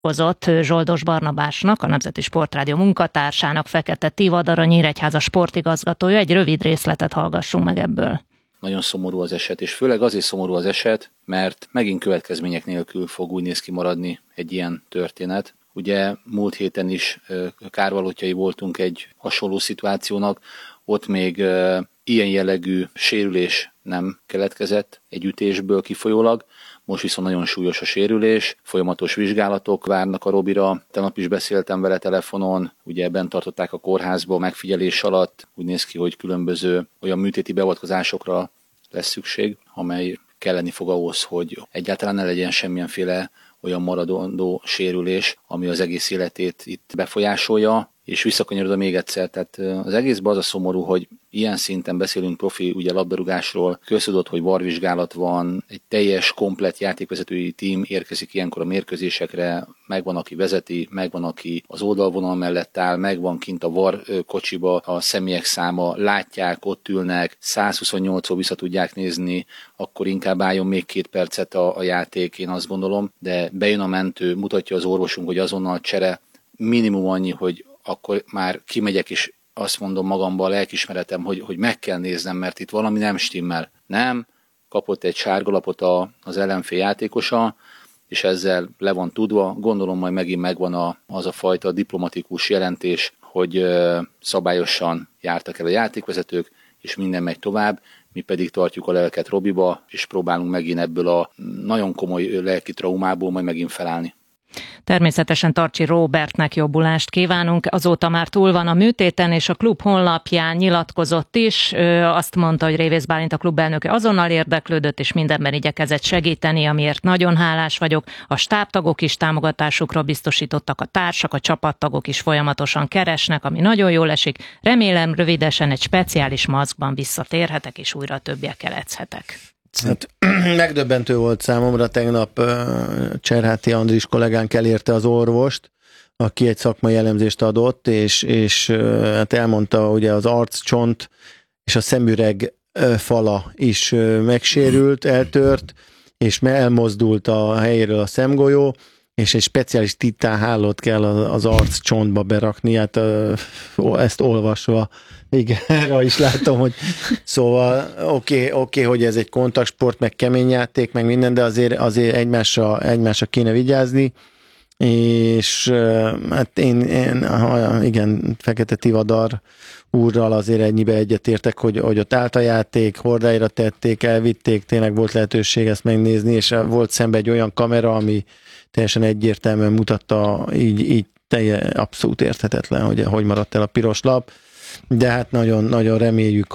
nyilatkozott Zsoldos Barnabásnak, a Nemzeti Sportrádió munkatársának, Fekete Tivadar, a Nyíregyháza sportigazgatója. Egy rövid részletet hallgassunk meg ebből. Nagyon szomorú az eset, és főleg azért szomorú az eset, mert megint következmények nélkül fog úgy néz ki maradni egy ilyen történet. Ugye múlt héten is kárvalótjai voltunk egy hasonló szituációnak, ott még ilyen jellegű sérülés nem keletkezett egy ütésből kifolyólag, most viszont nagyon súlyos a sérülés, folyamatos vizsgálatok várnak a Robira. Tegnap is beszéltem vele telefonon, ugye bent tartották a kórházba megfigyelés alatt, úgy néz ki, hogy különböző olyan műtéti beavatkozásokra lesz szükség, amely kelleni fog ahhoz, hogy egyáltalán ne legyen semmilyenféle olyan maradandó sérülés, ami az egész életét itt befolyásolja. És visszakanyarodva még egyszer, tehát az egészben az a szomorú, hogy ilyen szinten beszélünk profi ugye labdarúgásról, köztudott, hogy VAR-vizsgálat van, egy teljes, komplett játékvezetői tím érkezik ilyenkor a mérkőzésekre, megvan, aki vezeti, megvan, aki az oldalvonal mellett áll, megvan kint a VAR kocsiba a személyek száma, látják, ott ülnek, 128-szor vissza tudják nézni, akkor inkább álljon még 2 percet a játék, én azt gondolom, de bejön a mentő, mutatja az orvosunk, hogy azonnal csere, minimum annyi, hogy akkor már kimegyek, és azt mondom magamban, a lelkismeretem, hogy meg kell néznem, mert itt valami nem stimmel. Nem, kapott egy sárgalapot az ellenfél játékosa, és ezzel le van tudva. Gondolom majd megint megvan az a fajta diplomatikus jelentés, hogy szabályosan jártak el a játékvezetők, és minden megy tovább. Mi pedig tartjuk a lelket Robiba, és próbálunk megint ebből a nagyon komoly lelki traumából majd megint felállni. Természetesen Tarcsi Róbertnek jobbulást kívánunk, azóta már túl van a műtéten, és a klub honlapján nyilatkozott is, azt mondta, hogy Révész Bálint, a klub elnöke azonnal érdeklődött, és mindenben igyekezett segíteni, amiért nagyon hálás vagyok. A stábtagok is támogatásukra biztosítottak, a társak, a csapattagok is folyamatosan keresnek, ami nagyon jól esik. Remélem rövidesen egy speciális maszkban visszatérhetek, és újra többiekkel edzhetek. Hát, megdöbbentő volt számomra, tegnap Cserháti Andris kollégánk elérte az orvost, aki egy szakmai elemzést adott, és hát elmondta, hogy az arccsont és a szemüreg fala is megsérült, eltört, és elmozdult a helyéről a szemgolyó, és egy speciális titánhálót kell az arccsontba berakni, hát ezt olvasva igen, erre is látom, hogy szóval oké, hogy ez egy kontaktsport, meg kemény játék, meg minden, de azért egymásra kéne vigyázni, és hát én igen, Fekete Tivadar úrral azért ennyibe egyetértek, hogy ott állt a játék, hordáira tették, elvitték, tényleg volt lehetőség ezt megnézni, és volt szembe egy olyan kamera, ami teljesen egyértelműen mutatta, így abszolút érthetetlen, hogy maradt el a piros lap. De hát nagyon, nagyon reméljük,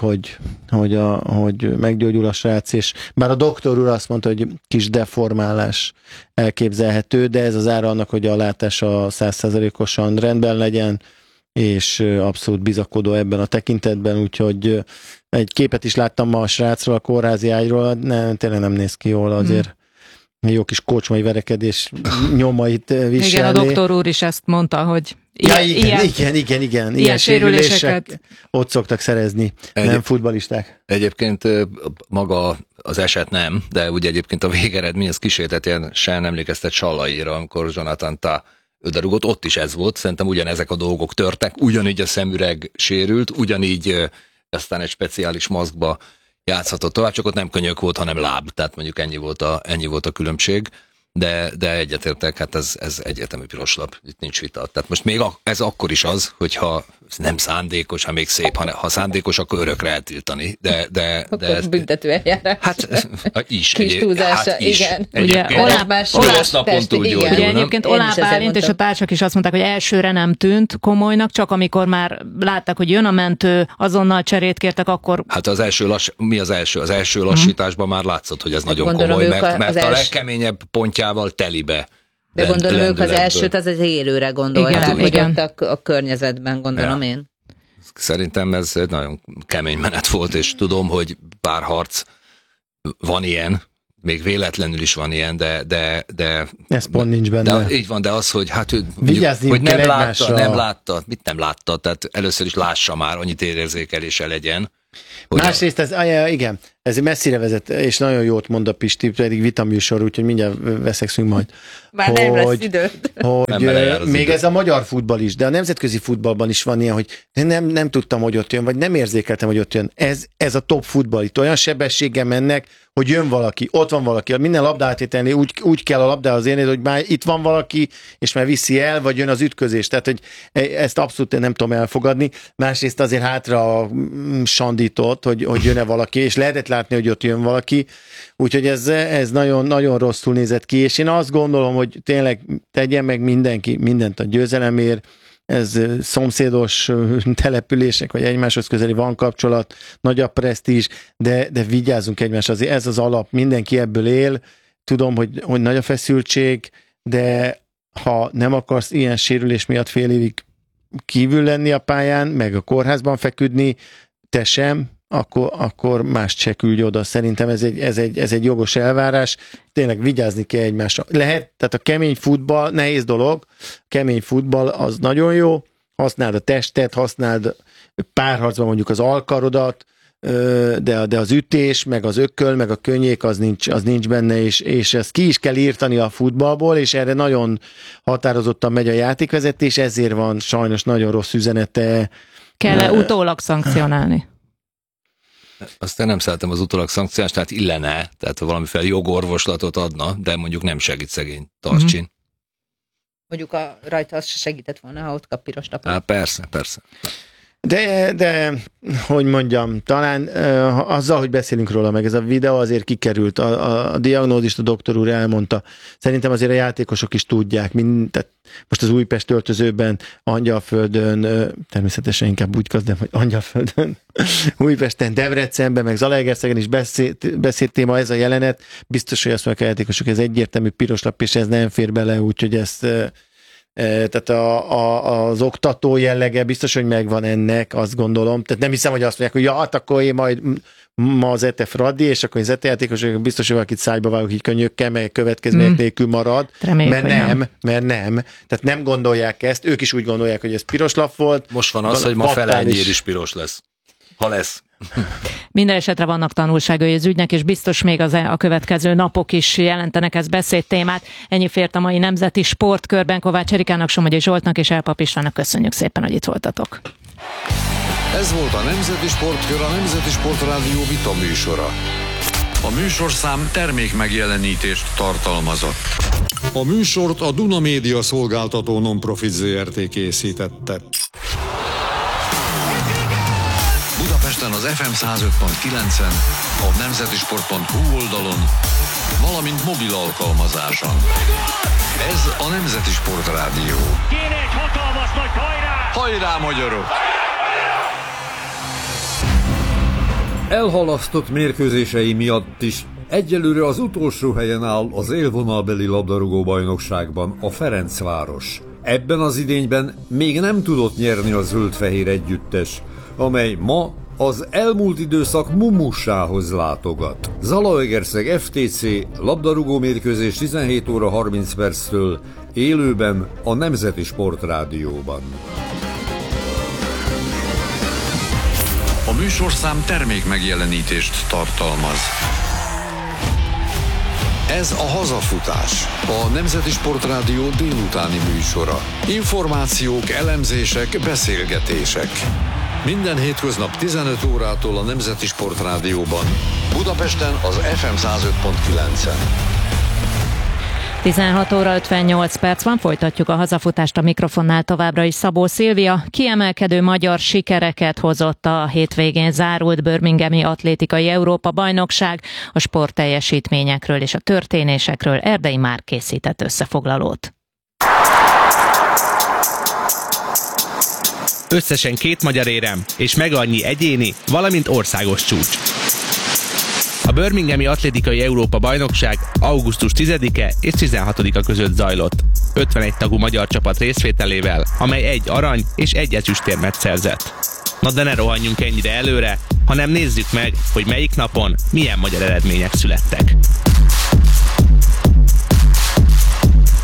hogy meggyógyul a srác, és bár a doktor úr azt mondta, hogy kis deformálás elképzelhető, de ez az ára annak, hogy a látása 100%-osan rendben legyen, és abszolút bizakodó ebben a tekintetben, úgyhogy egy képet is láttam ma a srácról, a kórházi ágyról, tényleg nem néz ki jól azért. Jó kis kocsmai verekedés nyomait viselni. Igen, a doktor úr is ezt mondta, hogy igen. Ilyen sérülések ott szoktak szerezni, nem futballisták. Egyébként maga az eset nem, de ugye egyébként a végeredmény az kísértetiesen emlékeztet Sallaira, amikor Jonathan Tah öderugott, ott is ez volt, szerintem ugyanezek a dolgok törtek, ugyanígy a szemüreg sérült, ugyanígy aztán egy speciális maszkba játszhatott tovább, csak ott nem könyök volt, hanem láb, tehát mondjuk ennyi volt a különbség, de egyetértek, hát ez egyértelmű piros lap, itt nincs vita. Tehát most még ez akkor is az, hogyha nem szándékos, ha még szép, ha szándékos, akkor örökre eltiltani. De akkor büntető eljárás. Hát is. Kis túlzása, igen. Ugye egyébként Oláh Bálint és a társak is azt mondták, hogy elsőre nem tűnt komolynak, csak amikor már látták, hogy jön a mentő, azonnal cserét kértek, akkor... Hát az első lassításban már látszott, hogy ez nagyon komoly, mert a legkeményebb pontjával telibe. De gondolom ők az elsőt az élőre gondolták, hogy ott a környezetben, gondolom én. Szerintem ez egy nagyon kemény menet volt, és tudom, hogy pár harc van ilyen, még véletlenül is van ilyen, de ez pont nincs benne. De így van, de az, hogy hát hogy nem látta, mit nem látta, tehát először is lássa már, annyit érzékelése legyen, Másrészt ez messzire vezet, és nagyon jót mond a Pisti, pedig vitaműsor, úgyhogy mindjárt veszekszünk majd. Már nem lesz időd. Hogy még ez a magyar futball is, de a nemzetközi futballban is van ilyen, hogy nem tudtam, hogy ott jön, vagy nem érzékeltem, hogy ott jön. Ez a top futball, itt olyan sebességgel mennek, hogy jön valaki, ott van valaki, minden labdaátételnél úgy kell a labdához érni, hogy már itt van valaki, és már viszi el, vagy jön az ütközés. Tehát, hogy ezt abszolút nem tudom elfogadni. Másrészt azért hátra sandított, hogy jön-e valaki, és lehetett látni, hogy ott jön valaki. Úgyhogy ez nagyon, nagyon rosszul nézett ki, és én azt gondolom, hogy tényleg tegyen meg mindenki mindent a győzelemért. Ez szomszédos települések, vagy egymáshoz közeli van kapcsolat, nagy a presztízs, de vigyázzunk egymásra. Azért ez az alap, mindenki ebből él. Tudom, hogy nagy a feszültség, de ha nem akarsz ilyen sérülés miatt fél évig kívül lenni a pályán, meg a kórházban feküdni, te sem, akkor mást se küldj oda. Szerintem ez egy jogos elvárás. Tényleg vigyázni kell egymásra. Lehet, tehát a kemény futball, nehéz dolog, kemény futball az nagyon jó, használd a testet, használd párharcban mondjuk az alkarodat, de az ütés, meg az ökköl, meg a könnyék az nincs benne, és ezt ki is kell írtani a futballból, és erre nagyon határozottan megy a játékvezetés, ezért van sajnos nagyon rossz üzenete. Kell-e utólag szankcionálni? Azt én nem szeretem az utólag szankciást, tehát illene, tehát valamiféle jogorvoslatot adna, de mondjuk nem segít szegény Tarcsin. Mondjuk rajta az se segített volna, ha ott kap piros lapot. Persze. De, hogy mondjam, talán azzal, hogy beszélünk róla, meg ez a videó azért kikerült, a diagnózist a doktor úr elmondta. Szerintem azért a játékosok is tudják, tehát most az Újpest öltözőben, Angyalföldön, természetesen inkább úgy kezdem, hogy Angyalföldön, Újpesten, Debrecenben, meg Zalaegerszegen is beszélt téma ez a jelenet. Biztos, hogy azt mondják a játékosok, ez egyértelmű piros lap, és ez nem fér bele, úgyhogy ezt... Tehát az oktató jellege biztos, hogy megvan ennek, azt gondolom. Tehát nem hiszem, hogy azt mondják, hogy ja, hát akkor én majd ma az ETE Fradi, és akkor az ETE játékosok biztos, hogy valakit szájba vágok így könnyökkel, meg következmények nélkül marad. Reméljük, mert nem. Tehát nem gondolják ezt, ők is úgy gondolják, hogy ez piros lap volt. Most van az, hogy ma fele ennyiért is piros lesz. Ha lesz. Minden esetre vannak tanulságai az ügynek, és biztos még a következő napok is jelentenek ez beszédtémát. Ennyi fért a mai Nemzeti Sportkörben. Kovács Erikának, Somogyi Zsoltnak és Elpap Istvánnak köszönjük szépen, hogy itt voltatok. Ez volt a Nemzeti Sportkör, a Nemzeti Sportrádió vita műsora. A műsorszám termékmegjelenítést tartalmazott. A műsort a Duna Média Szolgáltató Non-Profit Zrt. Készítette. Budapesten az FM 105.9-en, a nemzetisport.hu oldalon, valamint mobil alkalmazáson. Ez a Nemzeti Sportrádió. Kéne egy hatalmas nagy hajrá! Hajrá, magyarok! Elhalasztott mérkőzései miatt is egyelőre az utolsó helyen áll az élvonalbeli labdarúgó bajnokságban a Ferencváros. Ebben az idényben még nem tudott nyerni a zöld-fehér együttes, amely ma az elmúlt időszak mumussához látogat. Zalaegerszeg FTC labdarúgó mérkőzés 17 óra 30 perctől élőben a Nemzeti Sportrádióban. A műsorszám termékmegjelenítést tartalmaz. Ez a Hazafutás, a Nemzeti Sportrádió délutáni műsora. Információk, elemzések, beszélgetések. Minden hétköznap 15 órától a Nemzeti Sportrádióban. Budapesten az FM 105.9-en. 16 óra 58 perc van, folytatjuk a hazafutást, a mikrofonnál továbbra is Szabó Szilvia. Kiemelkedő magyar sikereket hozott a hétvégén zárult birminghami atlétikai Európa-bajnokság. A sportteljesítményekről és a történésekről Erdei Márk készített összefoglalót. Összesen 2 magyar érem, és meg annyi egyéni, valamint országos csúcs. A birminghami atlétikai Európa-bajnokság augusztus 10-e és 16-a között zajlott. 51 tagú magyar csapat részvételével, amely 1 arany és 1 ezüstérmet szerzett. Na de ne rohanjunk ennyire előre, hanem nézzük meg, hogy melyik napon milyen magyar eredmények születtek.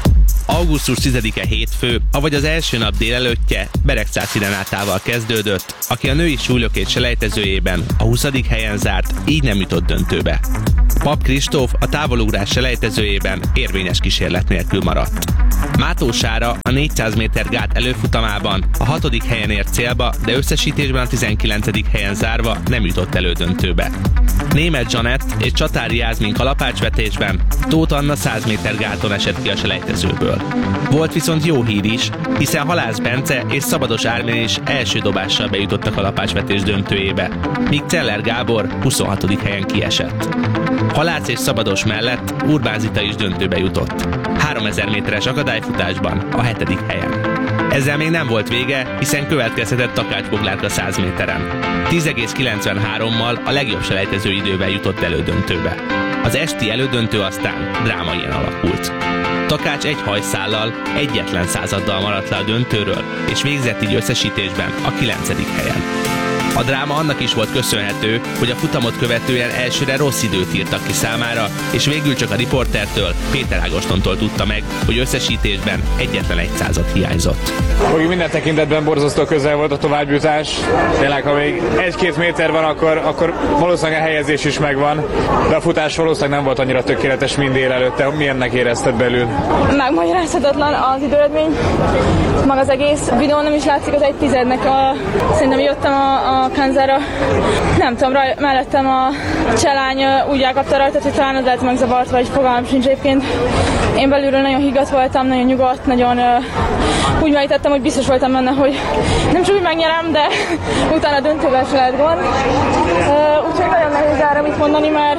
Augusztus 10-e hétfő, avagy az első nap délelőttje Beregszáci Renátával kezdődött, aki a női súlylökés selejtezőjében a 20. helyen zárt, így nem jutott döntőbe. Pap Kristóf a távolugrás selejtezőjében érvényes kísérlet nélkül maradt. Mátó Sára a 400 méter gát előfutamában a 6. helyen ért célba, de összesítésben a 19. helyen zárva nem jutott elődöntőbe. Németh Zsanett és Csatári Jászmin kalapácsvetésben, Tóth Anna 100 méter gáton esett ki a selejtezőből. Volt viszont jó hír is, hiszen Halász Bence és Szabados Ármin is első dobással bejutott a kalapácsvetés döntőjébe, míg Celler Gábor 26. helyen kiesett. Halász és Szabados mellett Urbán Zita is döntőbe jutott. 3000 méteres akadályfutásban a 7. helyen. Ezzel még nem volt vége, hiszen következhetett Takács Boglárka 100 méteren. 10,93-mal a legjobb selejtező idővel jutott elődöntőbe. Az esti elődöntő aztán drámaian alakult. Takács egy hajszállal, egyetlen századdal maradt le a döntőről, és végzett így összesítésben a 9. helyen. A dráma annak is volt köszönhető, hogy a futamot követően elsőre rossz időt írtak ki számára, és végül csak a riportertől, Péter Ágostontól tudta meg, hogy összesítésben egyetlen egy század hiányzott. Hogy minden tekintetben borzasztó közel volt a továbbjutás. Tényleg, ha még 1-2 méter van, akkor valószínűleg a helyezés is megvan, de a futás valószínűleg nem volt annyira tökéletes, mint délelőtte. Milyennek érezted belül? Megmagyarázhatatlan az időeredmény. Maga az egész videón nem is látszik az 1/10-nek szerintem jöttem a Kanzára. Nem tudom, mellettem a cselány úgy elkapta rajta, hogy talán az lehet megzavart, vagy fogalmam sincs egyébként. Én belülről nagyon higgadt voltam, nagyon nyugodt, nagyon úgy merítettem, hogy biztos voltam benne, hogy nem csak úgy megnyerem, de utána döntővel se lehet gond. Úgyhogy nagyon nehéz erre mit mondani, mert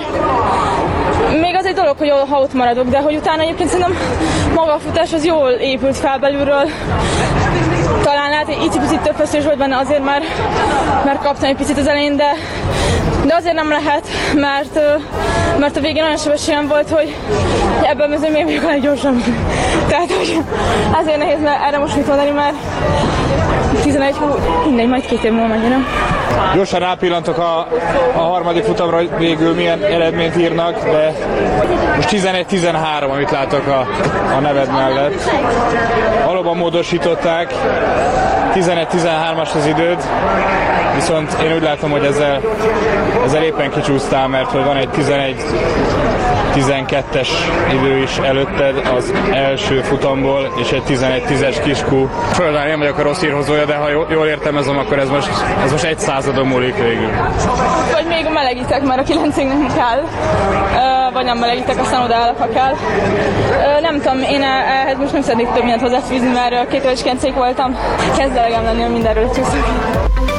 még az egy dolog, hogy ha ott maradok, de hogy utána egyébként szerintem maga a futás az jól épült fel belülről. Talán lehet, hogy icipicit több feszülés volt benne azért, mert kaptam egy picit az elején, de azért nem lehet, mert a végén olyan sebességem volt, hogy ebben mezőn még vagyok a leggyorsabb. Tehát, hogy azért nehéz erre most mit mondani, mert 11 mindegy, majd 2 év múlva megnyerem. Gyorsan rápillantok a harmadik futamra, hogy végül milyen eredményt írnak, de most 11-13, amit látok a neved mellett. Valóban módosították, 11-13-as az időd, viszont én úgy látom, hogy ezzel éppen kicsúsztál, mert hogy van egy 11-12-es idő is előtted az első futamból, és egy 11-10-es kiskú. Földán én vagyok a rossz hírhozója, de ha jól értelmezem, akkor ez most egy századon múlik végül. Vagy még melegítek, mert a 9-ig nem kell, vagy nem melegítek, aztán odaállok, ha kell. Nem tudom, én ehhez most nem szeretnék több mindent hozzáfűzni, mert 2 éves 9-ig voltam. Kezd elegem lenni, hogy mindenről csúszok.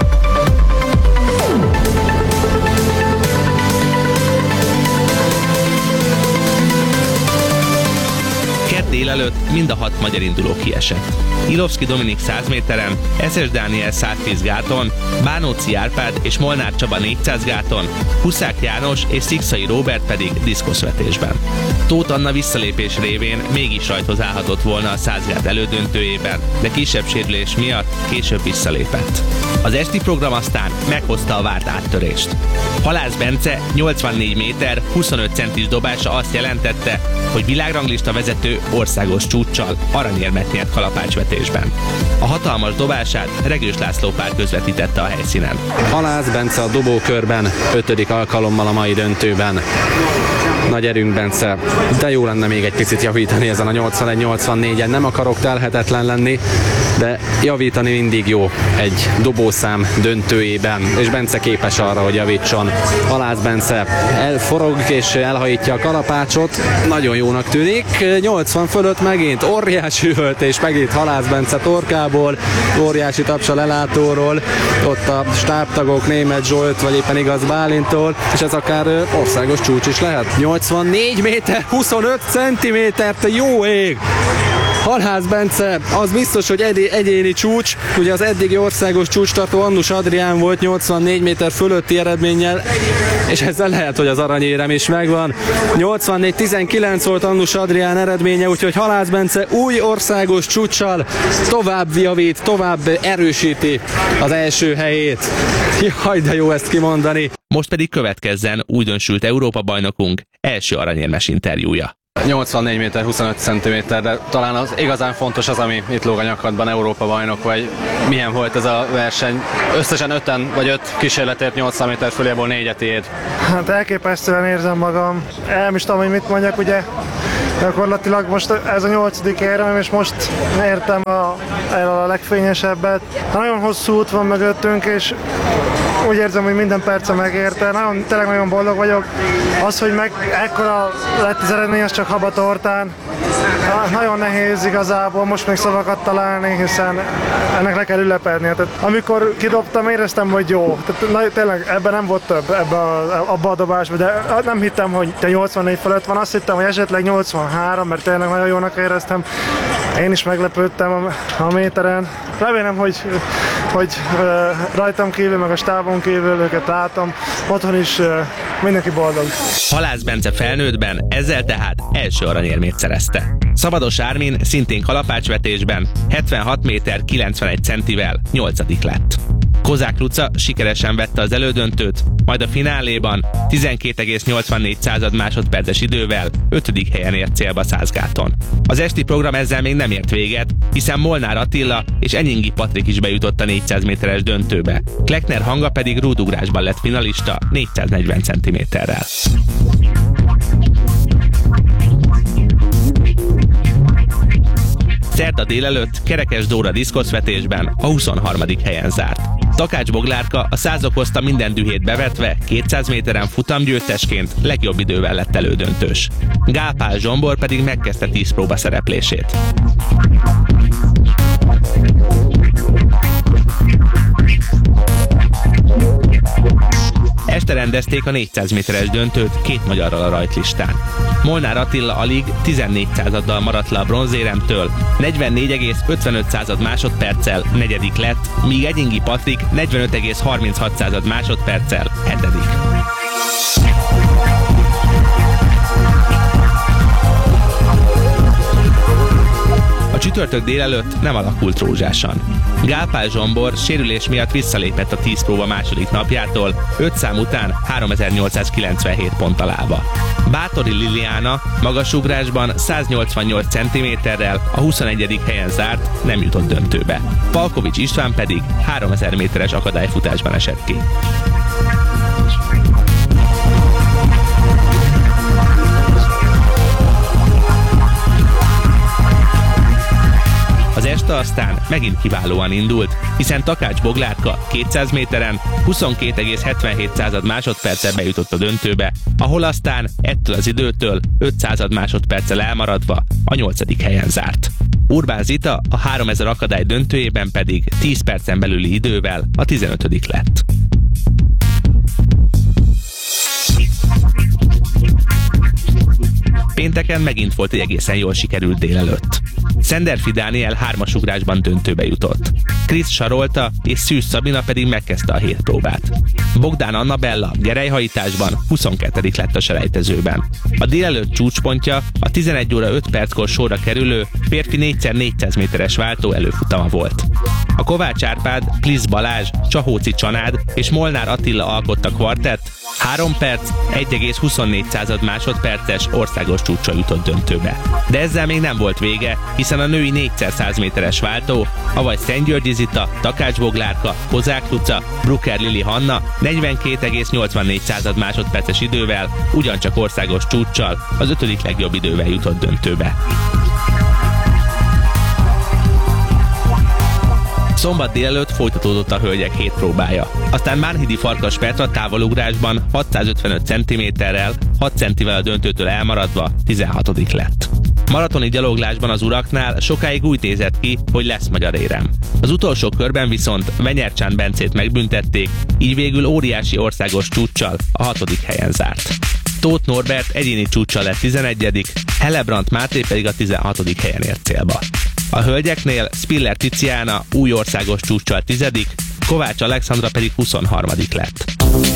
Délelőtt mind a 6 magyar induló kiesett. Ilovszki Dominik 100 méteren, Eszes Dániel 110 gáton, Bánóci Árpád és Molnár Csaba 400 gáton, Huszák János és Szikszai Róbert pedig diszkoszvetésben. Tóth Anna visszalépés révén mégis rajthoz állhatott volna a 100 gát elődöntőjében, de kisebb sérülés miatt később visszalépett. Az esti program aztán meghozta a várt áttörést. Halász Bence 84 méter, 25 centis dobása azt jelentette, hogy világranglista vezető országos csúccsal aranyérmet nyert kalapácsvetésben. A hatalmas dobását Regős László pár közvetítette a helyszínen. Halász Bence a dobókörben 5. alkalommal a mai döntőben. Nagy erőnk, Bence, de jó lenne még egy picit javítani ezen a 81-84-en. Nem akarok telhetetlen lenni, de javítani mindig jó egy dobószám döntőjében, és Bence képes arra, hogy javítson. Halász Bence elforog és elhajítja a kalapácsot, nagyon jónak tűnik. 80 fölött megint óriási üvöltés, megint Halász Bence torkából, óriási taps a lelátóról, ott a stábtagok, Németh Zsolt, vagy éppen igaz Bálintól, és ez akár országos csúcs is lehet. 84 méter, 25 centiméter, jó ég! Halász Bence, az biztos, hogy egyéni csúcs, ugye az eddigi országos csúcstartó Annus Adrián volt 84 méter fölötti eredménnyel, és ezzel lehet, hogy az aranyérem is megvan. 84-19 volt Annus Adrián eredménye, úgyhogy Halász Bence új országos csúccsal tovább javít, tovább erősíti az első helyét. Jaj, de jó ezt kimondani. Most pedig következzen újdonsült Európa-bajnokunk első aranyérmes interjúja. 84 méter 25 centiméter, de talán az igazán fontos az, ami itt lóg a nyakadban, Európa bajnok vagy. Milyen volt ez a verseny? Összesen 5 kísérletért 80 méter föléból 4 tiéd. Hát elképesztően érzem magam. Nem is tudom, hogy mit mondjak, ugye gyakorlatilag most ez a 8. érem, és most értem el a legfényesebbet. Nagyon hosszú út van mögöttünk, és úgy érzem, hogy minden perce megérte. Tényleg nagyon boldog vagyok. Az, hogy ekkora lett az eredmény, az csak habatortán. Nagyon nehéz igazából most még szavakat találni, hiszen ennek le kell ünnepelni. Tehát, amikor kidobtam, éreztem, hogy jó. Tehát, tényleg ebben nem volt több, abba a dobásban, de nem hittem, hogy 84 fölött van. Azt hittem, hogy esetleg 83, mert tényleg nagyon jónak éreztem. Én is meglepődtem a méteren. Remélem, hogy rajtam kívül, meg a stábon kívül őket látom. Otthon is mindenki boldog. Halász Bence felnőttben ezzel tehát első aranyérmét szerezte. Szabados Ármin szintén kalapácsvetésben 76 méter 91 centivel 8. lett. Kozák Luca sikeresen vette az elődöntőt, majd a fináléban 12,84 másodperces idővel 5. helyen ért célba Százgáton. Az esti program ezzel még nem ért véget, hiszen Molnár Attila és Enyingi Patrik is bejutott a 400 méteres döntőbe. Kleckner Hanga pedig rúdugrásban lett finalista 440 cm-rel. Szerda délelőtt Kerekes Dóra diszkoszvetésben a 23. helyen zárt. Takács Boglárka a 100 okozta minden dühét bevetve 200 méteren futamgyőztesként legjobb idővel lett elődöntős. Gál Pál Zsombor pedig megkezdte 10 próba szereplését. Este rendezték a 400 méteres döntőt 2 magyarral a rajtlistán. Molnár Attila alig 14 századdal maradt le a bronzéremtől, 44,55 másodperccel 4. lett, míg Enyingi Patrik 45,36 másodperccel 7. A csütörtök délelőtt nem alakult rózsásan. Gál Pál Zsombor sérülés miatt visszalépett a 10 próba második napjától, 5 szám után 3897 ponttal állva. Bátori Liliana magasugrásban 188 cm-rel a 21. helyen zárt, nem jutott döntőbe. Palkovics István pedig 3000 méteres akadályfutásban esett ki. Az este aztán megint kiválóan indult, hiszen Takács Boglárka 200 méteren 22,77 másodperccel bejutott a döntőbe, ahol aztán ettől az időtől 500 másodperccel elmaradva a 8. helyen zárt. Urbán Zita a 3000 akadály döntőjében pedig 10 percen belüli idővel a 15. lett. Pénteken megint volt egy egészen jól sikerült délelőtt. Szenderfi Dániel 3-as ugrásban döntőbe jutott. Krisz Sarolta és Szűz Szabina pedig megkezdte a 7 próbát. Bogdán Annabella gerelyhajításban 22. lett a selejtezőben. A délelőtt csúcspontja a 11 óra 5 perckor sorra kerülő férfi 4x400 méteres váltó előfutama volt. A Kovács Árpád, Plisz Balázs, Csahóci Csanád és Molnár Attila alkotta kvartett, 3 perc, 1,24 másodperces országos csúccsal jutott döntőbe. De ezzel még nem volt vége, hiszen a női 4x100 méteres váltó, avagy Szentgyörgyi Zita, Takács Boglárka, Kozák Luca, Brucker Lili Hanna 42,84 másodperces idővel, ugyancsak országos csúccsal, az 5. legjobb idővel jutott döntőbe. Szombat délelőtt folytatódott a hölgyek 7 próbája. Aztán Márhidi Farkas Petra távolugrásban 655 cm-rel, 6 centivel a döntőtől elmaradva 16. lett. Maratoni gyaloglásban az uraknál sokáig úgy nézett ki, hogy lesz magyar érem. Az utolsó körben viszont Venyercsán Bencét megbüntették, így végül óriási országos csúccsal a 6. helyen zárt. Tóth Norbert egyéni csúccsal lett 11., Hellebrandt Máté pedig a 16. helyen ért célba. A hölgyeknél Spiller Tiziana új országos csúccsal 10., Kovács Alexandra pedig 23. lett.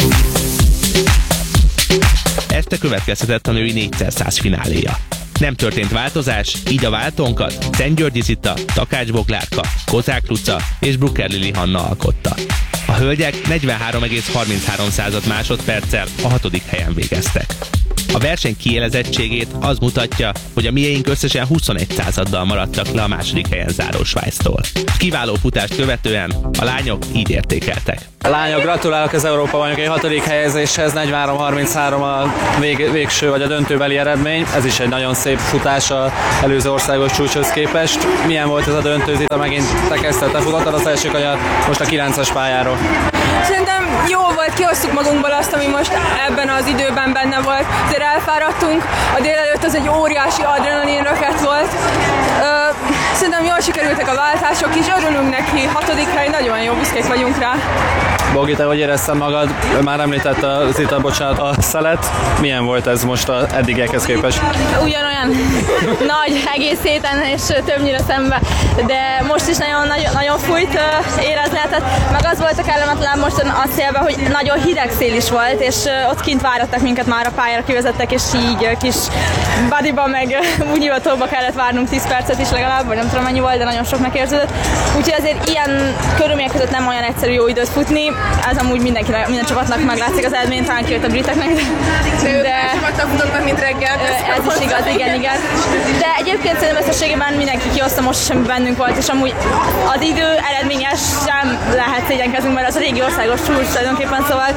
Este következhetett a női 4x100 fináléja. Nem történt változás, így a váltónkat Szentgyörgyi Zita, Takács Boglárka, Kozák Luca és Brucker Lili Hanna alkotta. A hölgyek 43,33 másodperccel a 6. helyen végeztek. A verseny kiélezettségét az mutatja, hogy a miénk összesen 21 századdal maradtak le a második helyen záró Svájctól. Kiváló futást követően a lányok így értékeltek. Lányok, gratulálok az Európa-bajnoki 6. helyezéshez, 43-33 a végső vagy a döntőbeli eredmény. Ez is egy nagyon szép futás az előző országos csúcshoz képest. Milyen volt ez a döntő? Zita, megint te kezdted, te futottad az első kanyar most a 9-es pályáról. Szerintem jó volt, kihoztuk magunkból azt, ami most ebben az időben benne volt. Azért elfáradtunk, a délelőtt az egy óriási adrenalin röket volt. Szerintem jól sikerültek a váltások is, örülünk neki, 6. hely, nagyon jó, büszkék vagyunk rá. Bogi, te hogy érezted magad? Már említett a Zita, bocsánat, a szelet. Milyen volt ez most az eddigiekhez képest? Ugyanolyan nagy egész héten és többnyire szembe, de most is nagyon fújt, érezni lehetett. Meg az volt a kellemetlen most a szélben, hogy nagyon hideg szél is volt, és ott kint várattak minket, már a pályára kivezettek, és így kis bodyba meg úgyhivatóba kellett várnunk 10 percet is legalább, vagy nem tudom mennyi volt, de nagyon sok megérződött. Úgyhogy azért ilyen körülmények között nem olyan egyszerű jó időt futni. Ez amúgy minden csapatnak meglátszik az eredmény, talán kijött a briteknek. De csapatnak futottak, mint reggel. Ez is igaz, igen. De egyébként szerintem összességében mindenki kihozta most sem bennünk volt, és amúgy az idő eredményes sem lehet szégyenkezünk, mert az a régi országos csúcs tulajdonképpen, szóval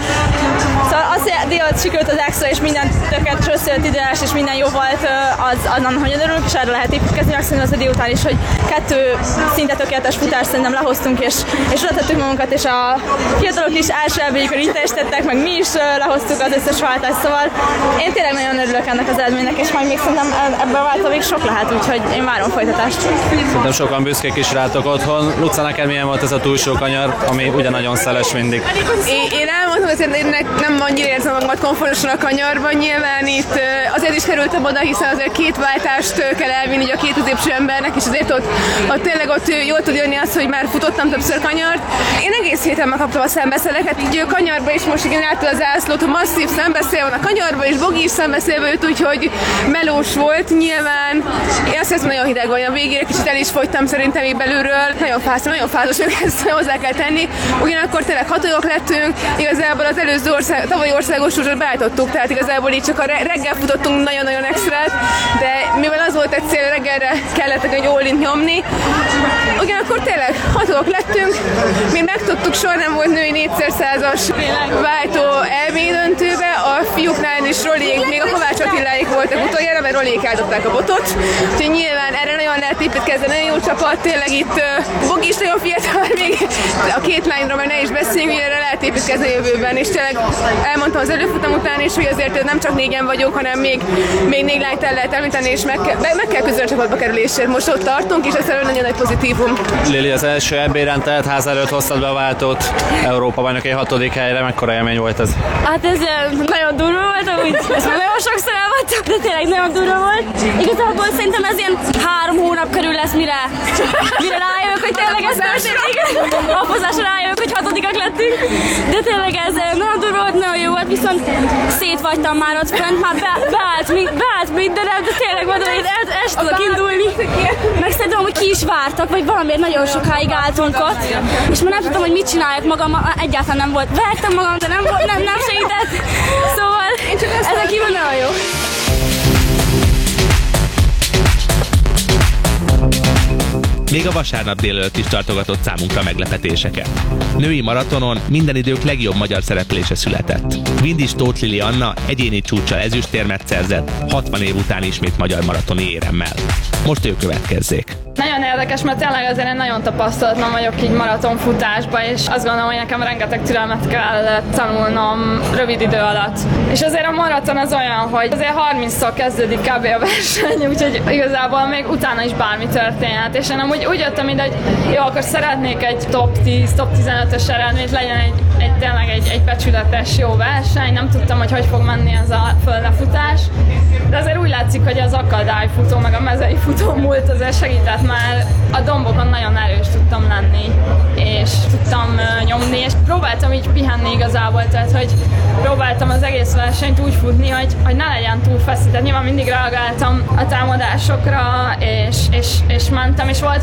az délután sikerült az extra, és minden tökéletes összejött idős, és minden jó volt, az nagyon örülök, és erre lehet építkezni, meg szerintem az a délután is, hogy 2 szinte tökéletes futást szerintem lehoztunk, és oda tettük magunkat, és a fiatalok is első elbéjükön így teljesítettek, meg mi is lehoztuk az összes váltást, szóval én tényleg nagyon örülök ennek az eredménynek, és majd még szerintem ebben a váltva még sok lehet, úgyhogy én várom folytatást. Szerintem sokan büszkék is rátok otthon. Luca, neked milyen volt ez a túlsó kanyar, ami ugye nagyon szeles mindig? Én elmondom, hogy én nem annyira érzem magamat komfortosan a kanyarban, nyilván itt azért is kerültem oda, hiszen azért 2 váltást kell elvinni a 2 középső embernek, és azért ott tényleg jól tud jönni az, hogy már futottam többször kanyart. Én egész héten megkaptam a szembeszeleket, így kanyarba is most igen látta az ászlót, masszív szembeszél van a kanyarba, és Bogi is szembeszélve jött, úgyhogy melós volt nyilván. Én azt hiszem, nagyon hideg van a végére, kicsit el is fogytam szerintem így belülről. Nagyon fázos, ezt hozzá kell tenni. Ugyanakkor tényleg 6 lettünk, igazából az előző tavalyi országos csúcsot beállítottuk, tehát igazából így csak a reggel futottunk nagyon-nagyon extrát, de mivel az volt egy cél, reggelre kellett egy all-int nyomni. Ugyanakkor tényleg 6 lettünk, mi megtudtuk, soha nem volt női 4x100-as váltó EB döntőbe, a fiúknál is Rolék, még a Kovács Attiláik voltak utoljára, mert Rolék áldották a botot, úgyhogy nyilván erre nagyon lehet építkezni, nagyon jó csapat, tényleg itt Bogi is nagyon fiatal, még a 2 lányról már ne is beszéljünk, hogy erre lehet építkezni a jövőben, és tényleg elmondtam az előfutam után is, hogy azért nem csak 4-en vagyok, hanem még 4 lányt el lehet említeni, és meg kell küzdeni a csapatba kerülésért. Most ott tartunk, és ez nagyon nagy pozitívum. Lili, az első EB-ren telt ház előtt hoztad be a váltót Európa-bajnoki 6. helyre, mekkora élmény volt ez? Hát ez nagyon durva volt, amúgy ezt már nagyon sokszor elmondtam, de tényleg nagyon durva volt. Igazából szerintem ez ilyen 3 hónap körül lesz, mire rájövök, hogy tényleg ez történik. Apozásra rájövök, hogy 6-ak lettünk, de tényleg ez nagyon durva volt, nagyon jó volt, viszont szétvagytam már ott fönt, már beállt mindenem, de tényleg mondom, hogy el sem tudok indulni. Meg szerintem, hogy ki is vártak, vagy valamiért nagyon sokáig álltunk ott, és már nem tudtam, hogy mit csináljak magam, egyáltalán nem volt. Vertem magam, de nem segített, szóval ezen kívül nagyon jó. Még a vasárnap délelőtt is tartogatott számunkra meglepetéseket. Női maratonon minden idők legjobb magyar szereplése született. Vindis Tóth Lili Anna egyéni csúccsal ezüstérmet szerzett, 60 év után ismét magyar maratoni éremmel. Most ő következzék. Nagyon érdekes, mert tényleg azért én nagyon tapasztalatlan vagyok így maratonfutásba, és azt gondolom, hogy nekem rengeteg türelmet kell tanulnom rövid idő alatt. És azért a maraton az olyan, hogy azért 30-szor kezdődik kb. A verseny, úgyhogy igazából még utána is bármi történhet. És én amúgy úgy jöttem ide, hogy jó, akkor szeretnék egy top 10, top 15-ös eredményt, legyen tényleg egy becsületes jó verseny. Nem tudtam, hogy fog menni ez a földlefutás. De azért úgy látszik, hogy az akadályfutó, meg a mezei futó múlt azért segített, már a dombokon nagyon erős tudtam lenni, és tudtam nyomni, és próbáltam így pihenni igazából, tehát hogy próbáltam az egész versenyt úgy futni, hogy ne legyen túl feszített. Nyilván mindig reagáltam a támadásokra, és mentem, és volt, hogy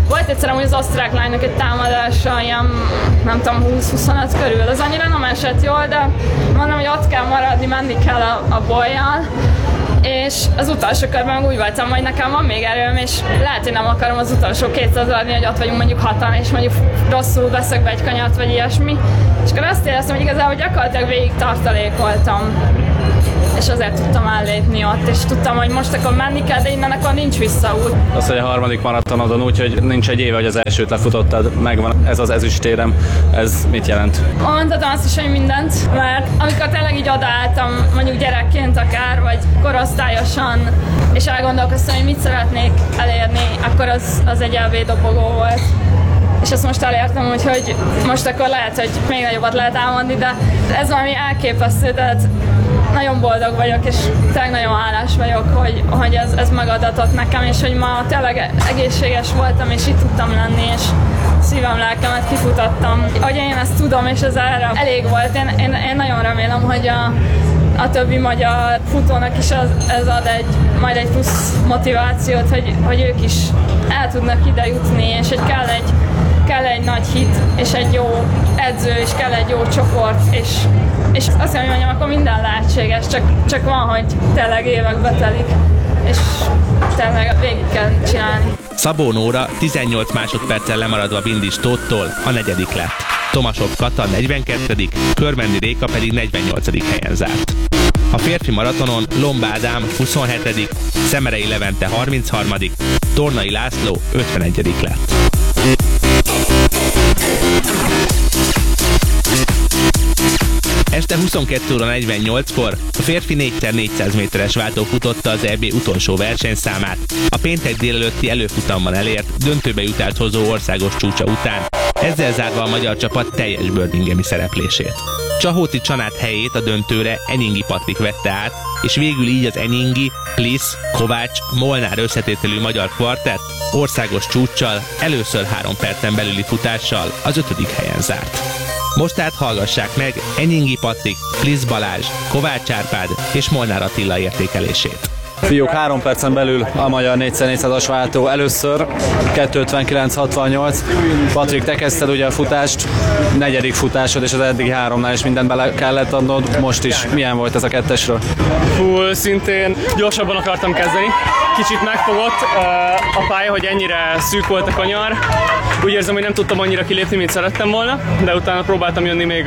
Volt egyszer amúgy az osztrák lánynak egy támadása, ilyen nem tudom 20-25 körül, az annyira nem esett jól, de mondom, hogy ott kell maradni, menni kell a bollyal. És az utolsó körben úgy voltam, hogy nekem van még erőm, és lehet, hogy nem akarom az utolsó 200 adni, hogy ott vagyunk mondjuk 6-an, és mondjuk rosszul veszek be egy kanyart, vagy ilyesmi. És akkor azt éreztem, hogy igazából gyakorlatilag végig tartalékoltam. És azért tudtam ellépni ott, és tudtam, hogy most akkor menni kell, de innen akkor nincs visszaút. Az, hogy a harmadik maratonodon úgy, hogy nincs egy éve, hogy az elsőt lefutottad, megvan ez az ezüstérem, ez mit jelent? Mondhatom azt is, hogy mindent, mert amikor tényleg így odaálltam, mondjuk gyerekként akár, vagy korosztályosan, és elgondolkoztam, hogy mit szeretnék elérni, akkor az egy elvédobogó volt. És ezt most elértem, úgyhogy most akkor lehet, hogy még nagyobbat lehet elmondani, de ez valami elképesztő, tehát nagyon boldog vagyok, és tényleg nagyon hálás vagyok, hogy ez megadatott nekem, és hogy ma tényleg egészséges voltam, és itt tudtam lenni, és szívem, lelkemet kifutottam. Hogy én ezt tudom, és ez erre elég volt. Én nagyon remélem, hogy a többi magyar futónak is ez ad majd egy plusz motivációt, hogy ők is el tudnak ide jutni, és hogy kell egy nagy hit, és egy jó edző, és kell egy jó csoport, és azt mondjam, akkor minden lehetséges, csak van, hogy tényleg évekbe telik, és tényleg végig kell csinálni. Szabó Nóra 18 másodperccel lemaradva Bindis Tóttól a 4. lett. Tomasov Kata 42., Körmendi Réka pedig 48. helyen zárt. A férfi maratonon Lomb Ádám 27., Szemerei Levente 33., Tornai László 51. lett. Este 22 óra 48-kor a férfi 4x400 méteres váltó futotta az EB utolsó versenyszámát, a péntek délelőtti előfutamban elért, döntőbe jutást hozó országos csúcsa után, ezzel zárva a magyar csapat teljes birminghami szereplését. Csahóti Csanát helyét a döntőre Enyingi Patrik vette át, és végül így az Enyingi, Plisz, Kovács, Molnár összetételű magyar kvartett országos csúccsal először 3 percen belüli futással az 5. helyen zárt. Most tehát hallgassák meg Enyingi Patrik, Plisz Balázs, Kovács Árpád és Molnár Attila értékelését. Fiúk, 3 percen belül a magyar 4x400-as váltó először, 2:59.68. Patrik, te kezdted ugye a futást, 4. futásod, és az eddigi 3-nál is mindent bele kellett adnod, most is. Milyen volt ez a 2-esről? Szintén gyorsabban akartam kezdeni. Kicsit megfogott a pálya, hogy ennyire szűk volt a kanyar. Úgy érzem, hogy nem tudtam annyira kilépni, mint szerettem volna, de utána próbáltam jönni még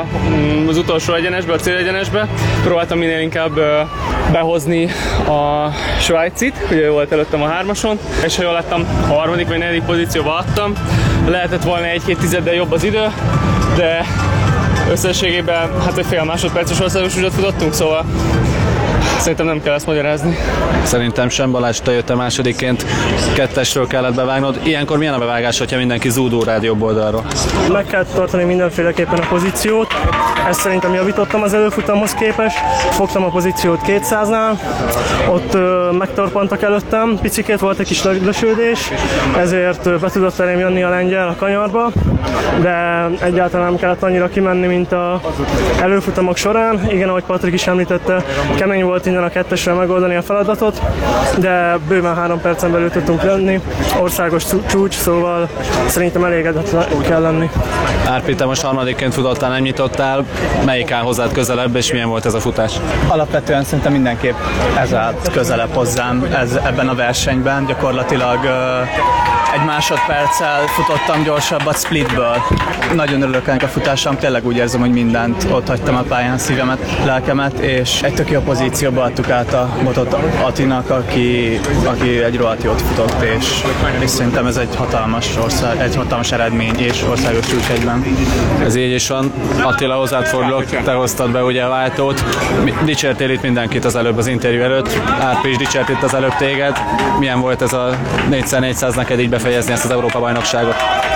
az utolsó egyenesbe, a célegyenesbe. Próbáltam minél inkább behozni a svájcit, ugye volt előttem a 3-ason, és ha jól láttam, a 3. vagy 4. pozícióba adtam. Lehetett volna 1-2 tizeddel jobb az idő, de összességében hát egy fél másodperces országos csúcsot futottunk, szóval szerintem nem kell ezt magyarázni. Szerintem sem. Balázs, te jöttél másodikként, 2-esről kellett bevágnod. Ilyenkor milyen a bevágás, hogyha mindenki zúdul rád jobb oldalról? Meg kell tartani mindenféleképpen a pozíciót. Ezt szerintem javítottam az előfutamhoz képest. Fogtam a pozíciót 200-nál, ott megtorpantak előttem, picikét volt egy kis lösődés, ezért be tudott elém jönni a lengyel a kanyarba, de egyáltalán nem kellett annyira kimenni, mint az előfutamok során. Igen, ahogy Patrik is említette, kemény volt innen a 2-esre megoldani a feladatot, de bőven 3 percen belül tudtunk lenni. Országos csúcs, szóval szerintem elégedett kell lenni. Árpi, te most 3-ként futottál, nem nyitottál. Melyik áll hozzád közelebb, és milyen volt ez a futás? Alapvetően szerintem mindenképp ez állt közelebb hozzám ebben a versenyben. Gyakorlatilag egy másodperccel futottam gyorsabbat splitből. Nagyon örülök ennek a futásom, tényleg úgy érzem, hogy mindent ott hagytam a pályán, szívemet, lelkemet, és egy tök jó pozícióba adtuk át a botot Attinak, aki egy rohadt jót futott, és szerintem ez egy hatalmas eredmény, és országos csúcs egyben. Ez így is van. Attila, hozzád fordulok, te hoztad be ugye a váltót. Dicsértél itt mindenkit az előbb az interjú előtt. Árpi is dicsért itt az előbb téged. Milyen volt ez a 4x400 neked így befejezni ezt az Európa-bajnokságot?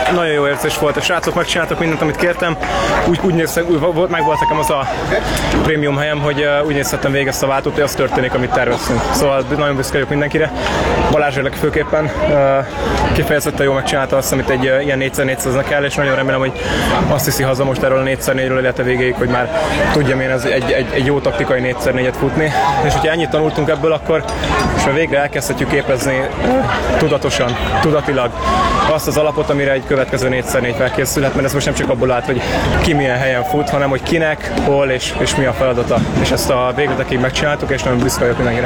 nagyon jó érzés volt. A srácok megcsináltak mindent, amit kértem. Úgy meg volt nekem az a prémium helyem, hogy úgy nézhettem végig ezt a váltót, hogy az történik, amit terveztünk. Szóval nagyon büszke vagyok mindenkire. Balázsérlek főképpen kifejezetten jól megcsinálta azt, amit egy ilyen 4x400-nak kell, és nagyon remélem, hogy azt hiszi haza most erről a 4x4-ről, illetve végéig, hogy már tudjam én egy jó taktikai 4x4-et futni. És hogyha ennyit tanultunk ebből, akkor most már végre elkezdhetjük képezni tudatosan, tudatilag azt az alapot, amire egy következő 4x4 felkészülhet, mert ez most nem csak abból állt, hogy ki milyen helyen fut, hanem hogy kinek, hol és mi a feladata. És ezt a végletekig megcsináltuk, és nagyon büszke vagyok mindenkire.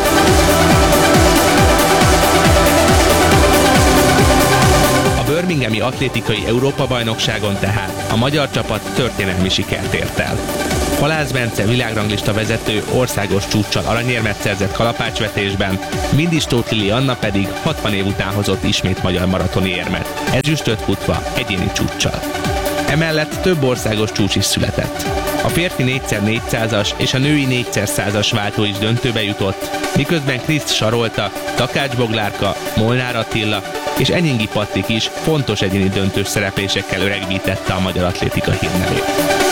A Birminghami Atlétikai Európa-bajnokságon tehát a magyar csapat történelmi sikert ért el. Halász Bence világranglista vezető országos csúccsal aranyérmet szerzett kalapácsvetésben, Vindis Tóth Lili Anna pedig 60 év után hozott ismét magyar maratoni érmet, ezüstöt futva egyéni csúccsal. Emellett több országos csúcs is született. A férfi 4x400-as és a női 4x100-as váltó is döntőbe jutott, miközben Kriszt Sarolta, Takács Boglárka, Molnár Attila és Enyingi Patrik is fontos egyéni döntős szereplésekkel öregbítette a magyar atlétika hírnevét.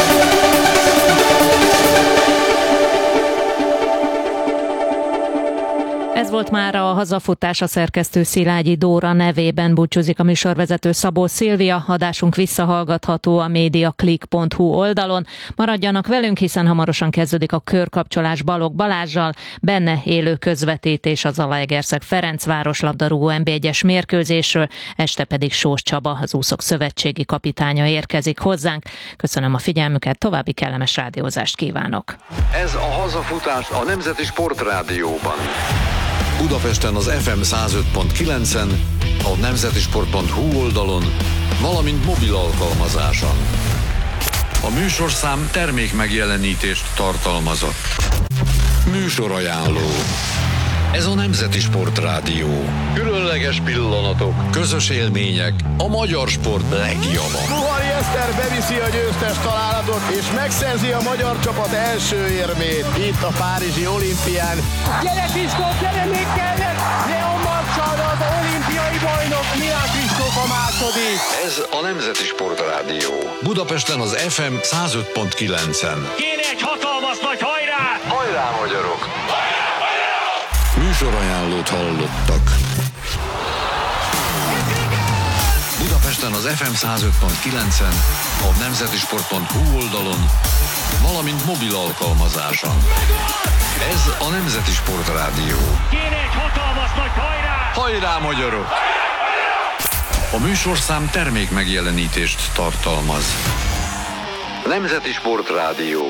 Ez volt már a hazafutás, a szerkesztő Szilágyi Dóra nevében búcsúzik a műsorvezető Szabó Szilvia. Adásunk visszahallgatható a mediaclick.hu oldalon. Maradjanak velünk, hiszen hamarosan kezdődik a körkapcsolás Balogh Balázssal, benne élő közvetítés az Zalaegerszeg Ferencváros labdarúgó NB1-es mérkőzésről, este pedig Sós Csaba, az úszók szövetségi kapitánya érkezik hozzánk. Köszönöm a figyelmüket, további kellemes rádiózást kívánok. Ez a hazafutás a Nemzeti Sportrádióban. Budapesten az FM 105.9-en, a nemzetisport.hu oldalon, valamint mobil alkalmazáson. A műsorszám termékmegjelenítést tartalmazott. Műsorajánló. Ez a Nemzeti Sportrádió. Különleges pillanatok, közös élmények, a magyar sport legjava. Ruhari Eszter beviszi a győztes találatot, és megszerzi a magyar csapat első érmét itt a párizsi olimpián. Gyere Kristóf, gyere még kellett! Leon Marcsal, az olimpiai bajnok, Milán Kristóf a második. Ez a Nemzeti Sportrádió. Budapesten az FM 105.9-en. Kéne egy hatalmas nagy hajrá! Hajrá, magyarok! Műsorajánlót hallottak. Budapesten az FM 105.9-en, a nemzetisport.hu oldalon, valamint mobil alkalmazáson. Ez a Nemzeti Sportrádió. Kéne egy hatalmas nagy hajrá! Hajrá, magyarok! A műsorszám termékmegjelenítést tartalmaz. Nemzeti Sportrádió.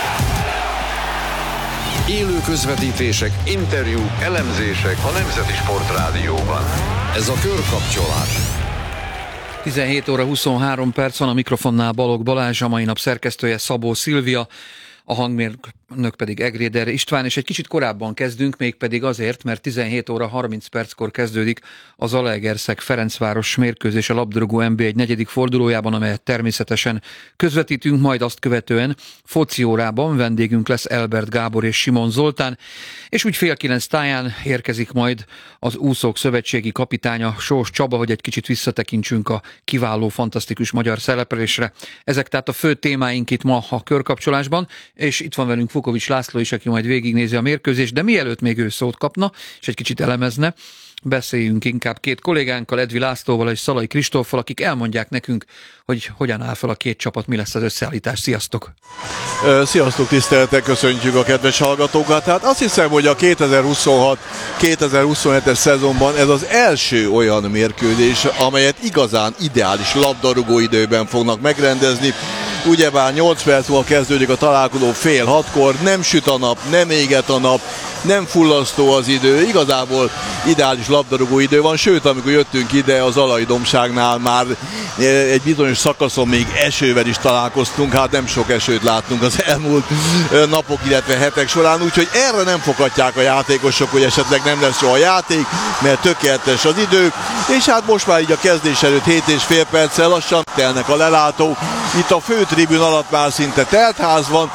Élő közvetítések, interjúk, elemzések a Nemzeti Sportrádióban. Ez a körkapcsolás. 17 óra 23 perc van, a mikrofonnál Balogh Balázs, a mai nap szerkesztője Szabó Szilvia, a hangmérnök pedig Egréder István, és egy kicsit korábban kezdünk, mégpedig azért, mert 17 óra 30 perckor kezdődik a Zalaegerszeg Ferencváros mérkőzés a labdarúgó NB1 negyedik fordulójában, amelyet természetesen közvetítünk, majd azt követően foci órában vendégünk lesz Elbert Gábor és Simon Zoltán, és úgy 8:30 táján érkezik majd az úszók szövetségi kapitánya Sós Csaba, hogy egy kicsit visszatekintsünk a kiváló, fantasztikus magyar szereplésre. Ezek tehát a fő témáink itt ma a körkapcsolásban, és itt van velünk Vukovics László is, aki majd végignézi a mérkőzést, de mielőtt még ő szót kapna, és egy kicsit elemezne, beszéljünk inkább két kollégánkkal, Edvi Lászlóval és Szalai Kristóffal, akik elmondják nekünk, hogy hogyan áll fel a két csapat, mi lesz az összeállítás. Sziasztok! Sziasztok, tiszteletek, köszöntjük a kedves hallgatókat. Hát azt hiszem, hogy a 2026-2027-es szezonban ez az első olyan mérkőzés, amelyet igazán ideális labdarúgó időben fognak megrendezni. Ugyebár 8 perc múlva kezdődik a találkozó 5:30, nem süt a nap, nem éget a nap, nem fullasztó az idő, igazából ideális labdarúgó idő van, sőt, amikor jöttünk ide az Zalai dombságnál már egy bizonyos szakaszon még esővel is találkoztunk, hát nem sok esőt láttunk az elmúlt napok, illetve hetek során, úgyhogy erre nem fogadják a játékosok, hogy esetleg nem lesz soha játék, mert tökéletes az idő, és hát most már így a kezdés előtt 7,5 perccel lassan telnek a lelátók, itt a főtribűn alatt már szinte teltház van,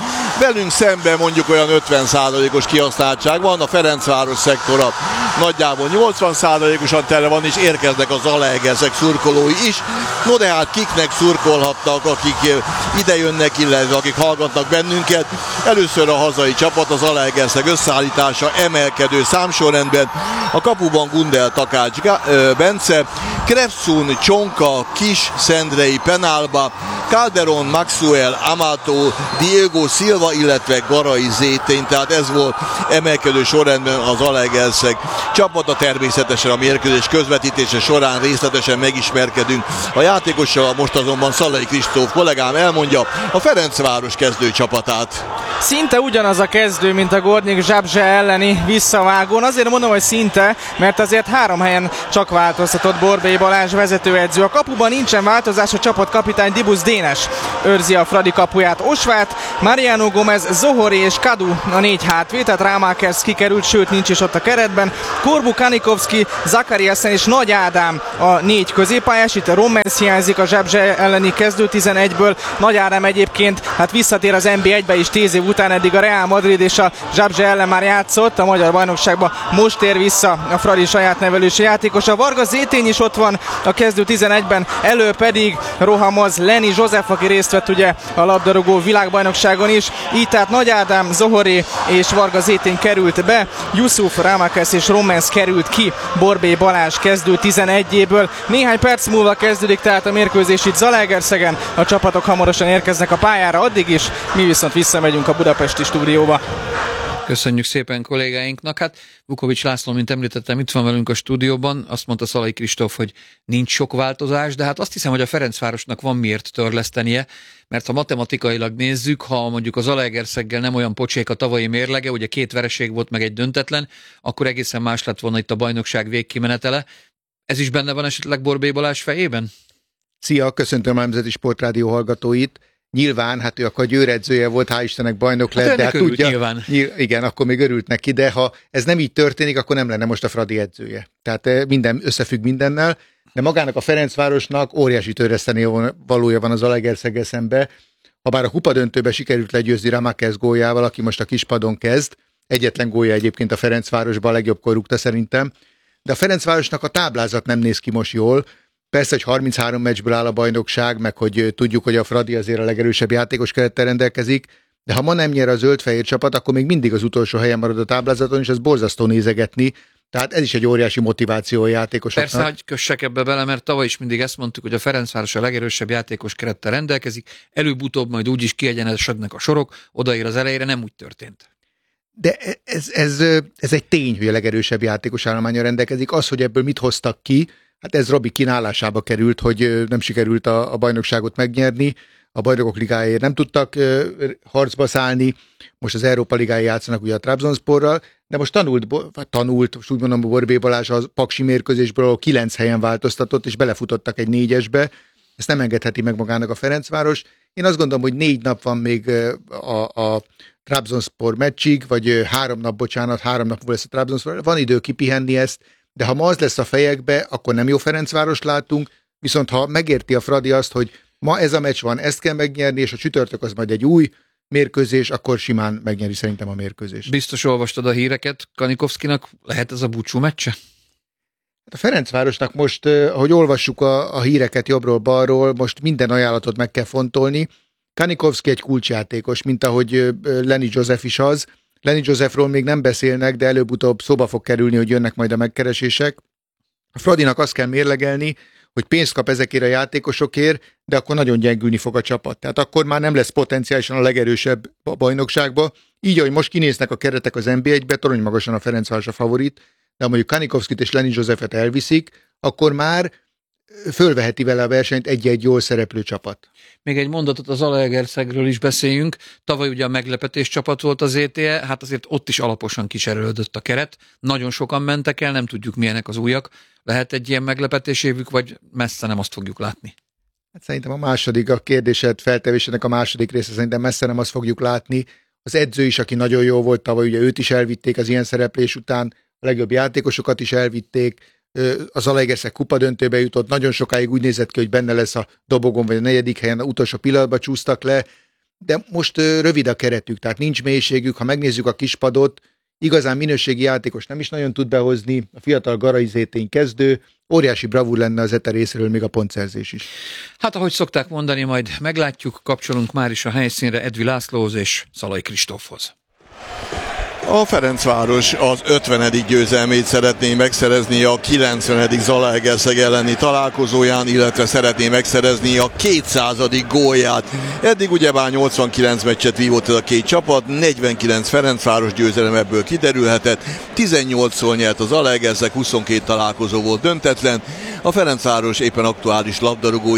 Velünk szemben mondjuk olyan 50%-os kihasználtság van, a Ferencváros szektora nagyjából 80%-osan tele van, és érkeznek a Zalaegerszeg szurkolói is. No de hát kiknek szurkolhatnak, akik ide jönnek, illetve akik hallgatnak bennünket. Először a hazai csapat, az Zalaegerszeg összeállítása emelkedő számsorrendben. A kapuban Gundel, Takács Bence, Krepszun, Csonka, Kis, Szendrei, Penálba, Calderon, Maxwell, Amato, Diego Silva, illetve Garai Zétény, tehát ez volt emelkedő sorrendben az Zalaegerszeg csapata. Természetesen a mérkőzés közvetítése során részletesen megismerkedünk a játékossal, most azonban Szalai Kristóf kollégám elmondja a Ferencváros kezdő csapatát. Szinte ugyanaz a kezdő, mint a Gornik Zabrze elleni visszavágón. Azért mondom, hogy szinte, mert azért 3 helyen csak változtatott Borbély Balázs vezetőedző. A kapuban nincsen változás, a csapatkapitány Dibusz Dénes őrzi a Fradi kapuját. Osvát, Mariano Gomez, Zohori és Kadu a 4 hátvéd, tehát Rámákersz kikerült, sőt nincs is ott a keretben. Korbu, Kanikovszki, Zakariasen és Nagy Ádám a 4 középpályás. Itt a Rommens hiányzik a Zabrze elleni kezdő 11-ből. Nagy Ádám egyébként hát visszatér az NB1-be is 10 év után, eddig a Real Madrid és a Zabrze ellen már játszott, a magyar bajnokságban most tér vissza a Fradi saját nevelősi játékos. A Varga Zétény is ott van a kezdő 11-ben, elő pedig rohamoz Lenny József, aki részt vett ugye a labdarúgó világbajnokságon is. Így tehát Nagy Ádám, Zohori és Varga Zétény került be, Yusuf, Rámákesz és Rommens került ki Borbély Balázs kezdő 11-éből. Néhány perc múlva kezdődik tehát a mérkőzés itt Zalaegerszegen, a csapatok hamarosan érkeznek a pályára, addig is mi viszont visszamegyünk a budapesti stúdióba. Köszönjük szépen kollégáinknak. Hát Vukovics László, mint említettem, itt van velünk a stúdióban. Azt mondta Szalai Kristóf, hogy nincs sok változás, de hát azt hiszem, hogy a Ferencvárosnak van miért törlesztenie, mert ha matematikailag nézzük, ha mondjuk az Zalaegerszeggel nem olyan pocsék a tavalyi mérlege, ugye 2 vereség volt meg egy döntetlen, akkor egészen más lett volna itt a bajnokság végkimenetele. Ez is benne van esetleg Borbély Balázs fejében? Szia, köszöntöm a Nemzeti Sportrádió hallgatóit. Nyilván, hát ő akkor Győr edzője volt, hál' Istennek bajnok lett, de hát tudja, nyilván. Igen, akkor még örült neki, de ha ez nem így történik, akkor nem lenne most a Fradi edzője. Tehát minden összefügg mindennel, de magának a Ferencvárosnak óriási törleszteni valója van az Zalaegerszeggel szembe. Habár a kupadöntőbe sikerült legyőzni Rámákesz góljával, aki most a kispadon kezd, egyetlen gólja egyébként a Ferencvárosban, a legjobbkor rúgta szerintem, de a Ferencvárosnak a táblázat nem néz ki most jól. Persze, hogy 33 meccsből áll a bajnokság, meg hogy tudjuk, hogy a Fradi azért a legerősebb játékos kerettel rendelkezik, de ha ma nem nyer a zöld-fehér csapat, akkor még mindig az utolsó helyen marad a táblázaton, és az borzasztó nézegetni. Tehát ez is egy óriási motiváció a játékosoknak. Persze, hogy kössek ebbe bele, mert tavaly is mindig ezt mondtuk, hogy a Ferencváros a legerősebb játékos kerettel rendelkezik, előbb-utóbb majd úgyis kiegyenesednek a sorok, odaér az elejére, nem úgy történt. De ez egy tény, hogy a legerősebb játékos állománnyal rendelkezik. Az, hogy ebből mit hoztak ki, hát ez Robi kínálásába került, hogy nem sikerült a bajnokságot megnyerni, a Bajnokok Ligájáért nem tudtak harcba szállni, most az Európa Ligáján játszanak ugye a Trabzonsporral, de most tanult, úgy mondom, Borbély Balázs a paksi mérkőzésből, ahol 9 helyen változtatott, és belefutottak egy 4-esbe, ezt nem engedheti meg magának a Ferencváros. Én azt gondolom, hogy 4 nap van még a Trabzonspor meccsig, vagy 3 nap lesz a Trabzonspor, van idő kipihenni ezt, de ha ma az lesz a fejekbe, akkor nem jó Ferencvárost látunk, viszont ha megérti a Fradi azt, hogy ma ez a meccs van, ezt kell megnyerni, és a csütörtök az majd egy új mérkőzés, akkor simán megnyeri szerintem a mérkőzést. Biztos olvastad a híreket, Kanikovszkinak lehet ez a búcsú meccse? A Ferencvárosnak most, ahogy olvassuk a híreket jobbról-balról, most minden ajánlatot meg kell fontolni. Kanikovszki egy kulcsjátékos, mint ahogy Lenny József is az. Lenny Józsefról még nem beszélnek, de előbb-utóbb szóba fog kerülni, hogy jönnek majd a megkeresések. A Fradinak azt kell mérlegelni, hogy pénzt kap ezekért a játékosokért, de akkor nagyon gyengülni fog a csapat. Tehát akkor már nem lesz potenciálisan a legerősebb a bajnokságba. Így, ahogy most kinéznek a keretek az NB1-be, torony magasan a Ferencváros a favorit, de ha mondjuk Kanikovszkit és Lenny Józsefet elviszik, akkor már fölveheti vele a versenyt egy-egy jól szereplő csapat. Még egy mondatot az Zalaegerszegről is beszéljünk. Tavaly ugye a meglepetés csapat volt az ETE, hát azért ott is alaposan kicserélődött a keret. Nagyon sokan mentek el, nem tudjuk milyenek az újak. Lehet egy ilyen meglepetés évük, vagy messze nem azt fogjuk látni? Hát szerintem a kérdésed feltevésének a második része szerintem messze nem azt fogjuk látni. Az edző is, aki nagyon jó volt tavaly, ugye őt is elvitték az ilyen szereplés után, a legjobb játékosokat is elvitték, az Zalaegerszeg kupadöntőbe jutott, nagyon sokáig úgy nézett ki, hogy benne lesz a dobogon vagy a 4. helyen, a utolsó pillanatban csúsztak le, de most rövid a keretük, tehát nincs mélységük, ha megnézzük a kispadot, igazán minőségi játékos nem is nagyon tud behozni, a fiatal Garai Zétény kezdő, óriási bravúr lenne az ETE részéről még a pontszerzés is. Hát ahogy szokták mondani, majd meglátjuk, kapcsolunk már is a helyszínre Edvi Lászlóhoz és Szalai Kristófhoz. A Ferencváros az 50. győzelmét szeretné megszerezni a 90. Zalaegerszeg elleni találkozóján, illetve szeretné megszerezni a 200. gólját. Eddig ugyebár 89 meccset vívott ez a két csapat, 49 Ferencváros győzelem ebből kiderülhetett, 18-szor nyert az Zalaegerszeg, 22 találkozó volt döntetlen. A Ferencváros éppen aktuális labdarúgói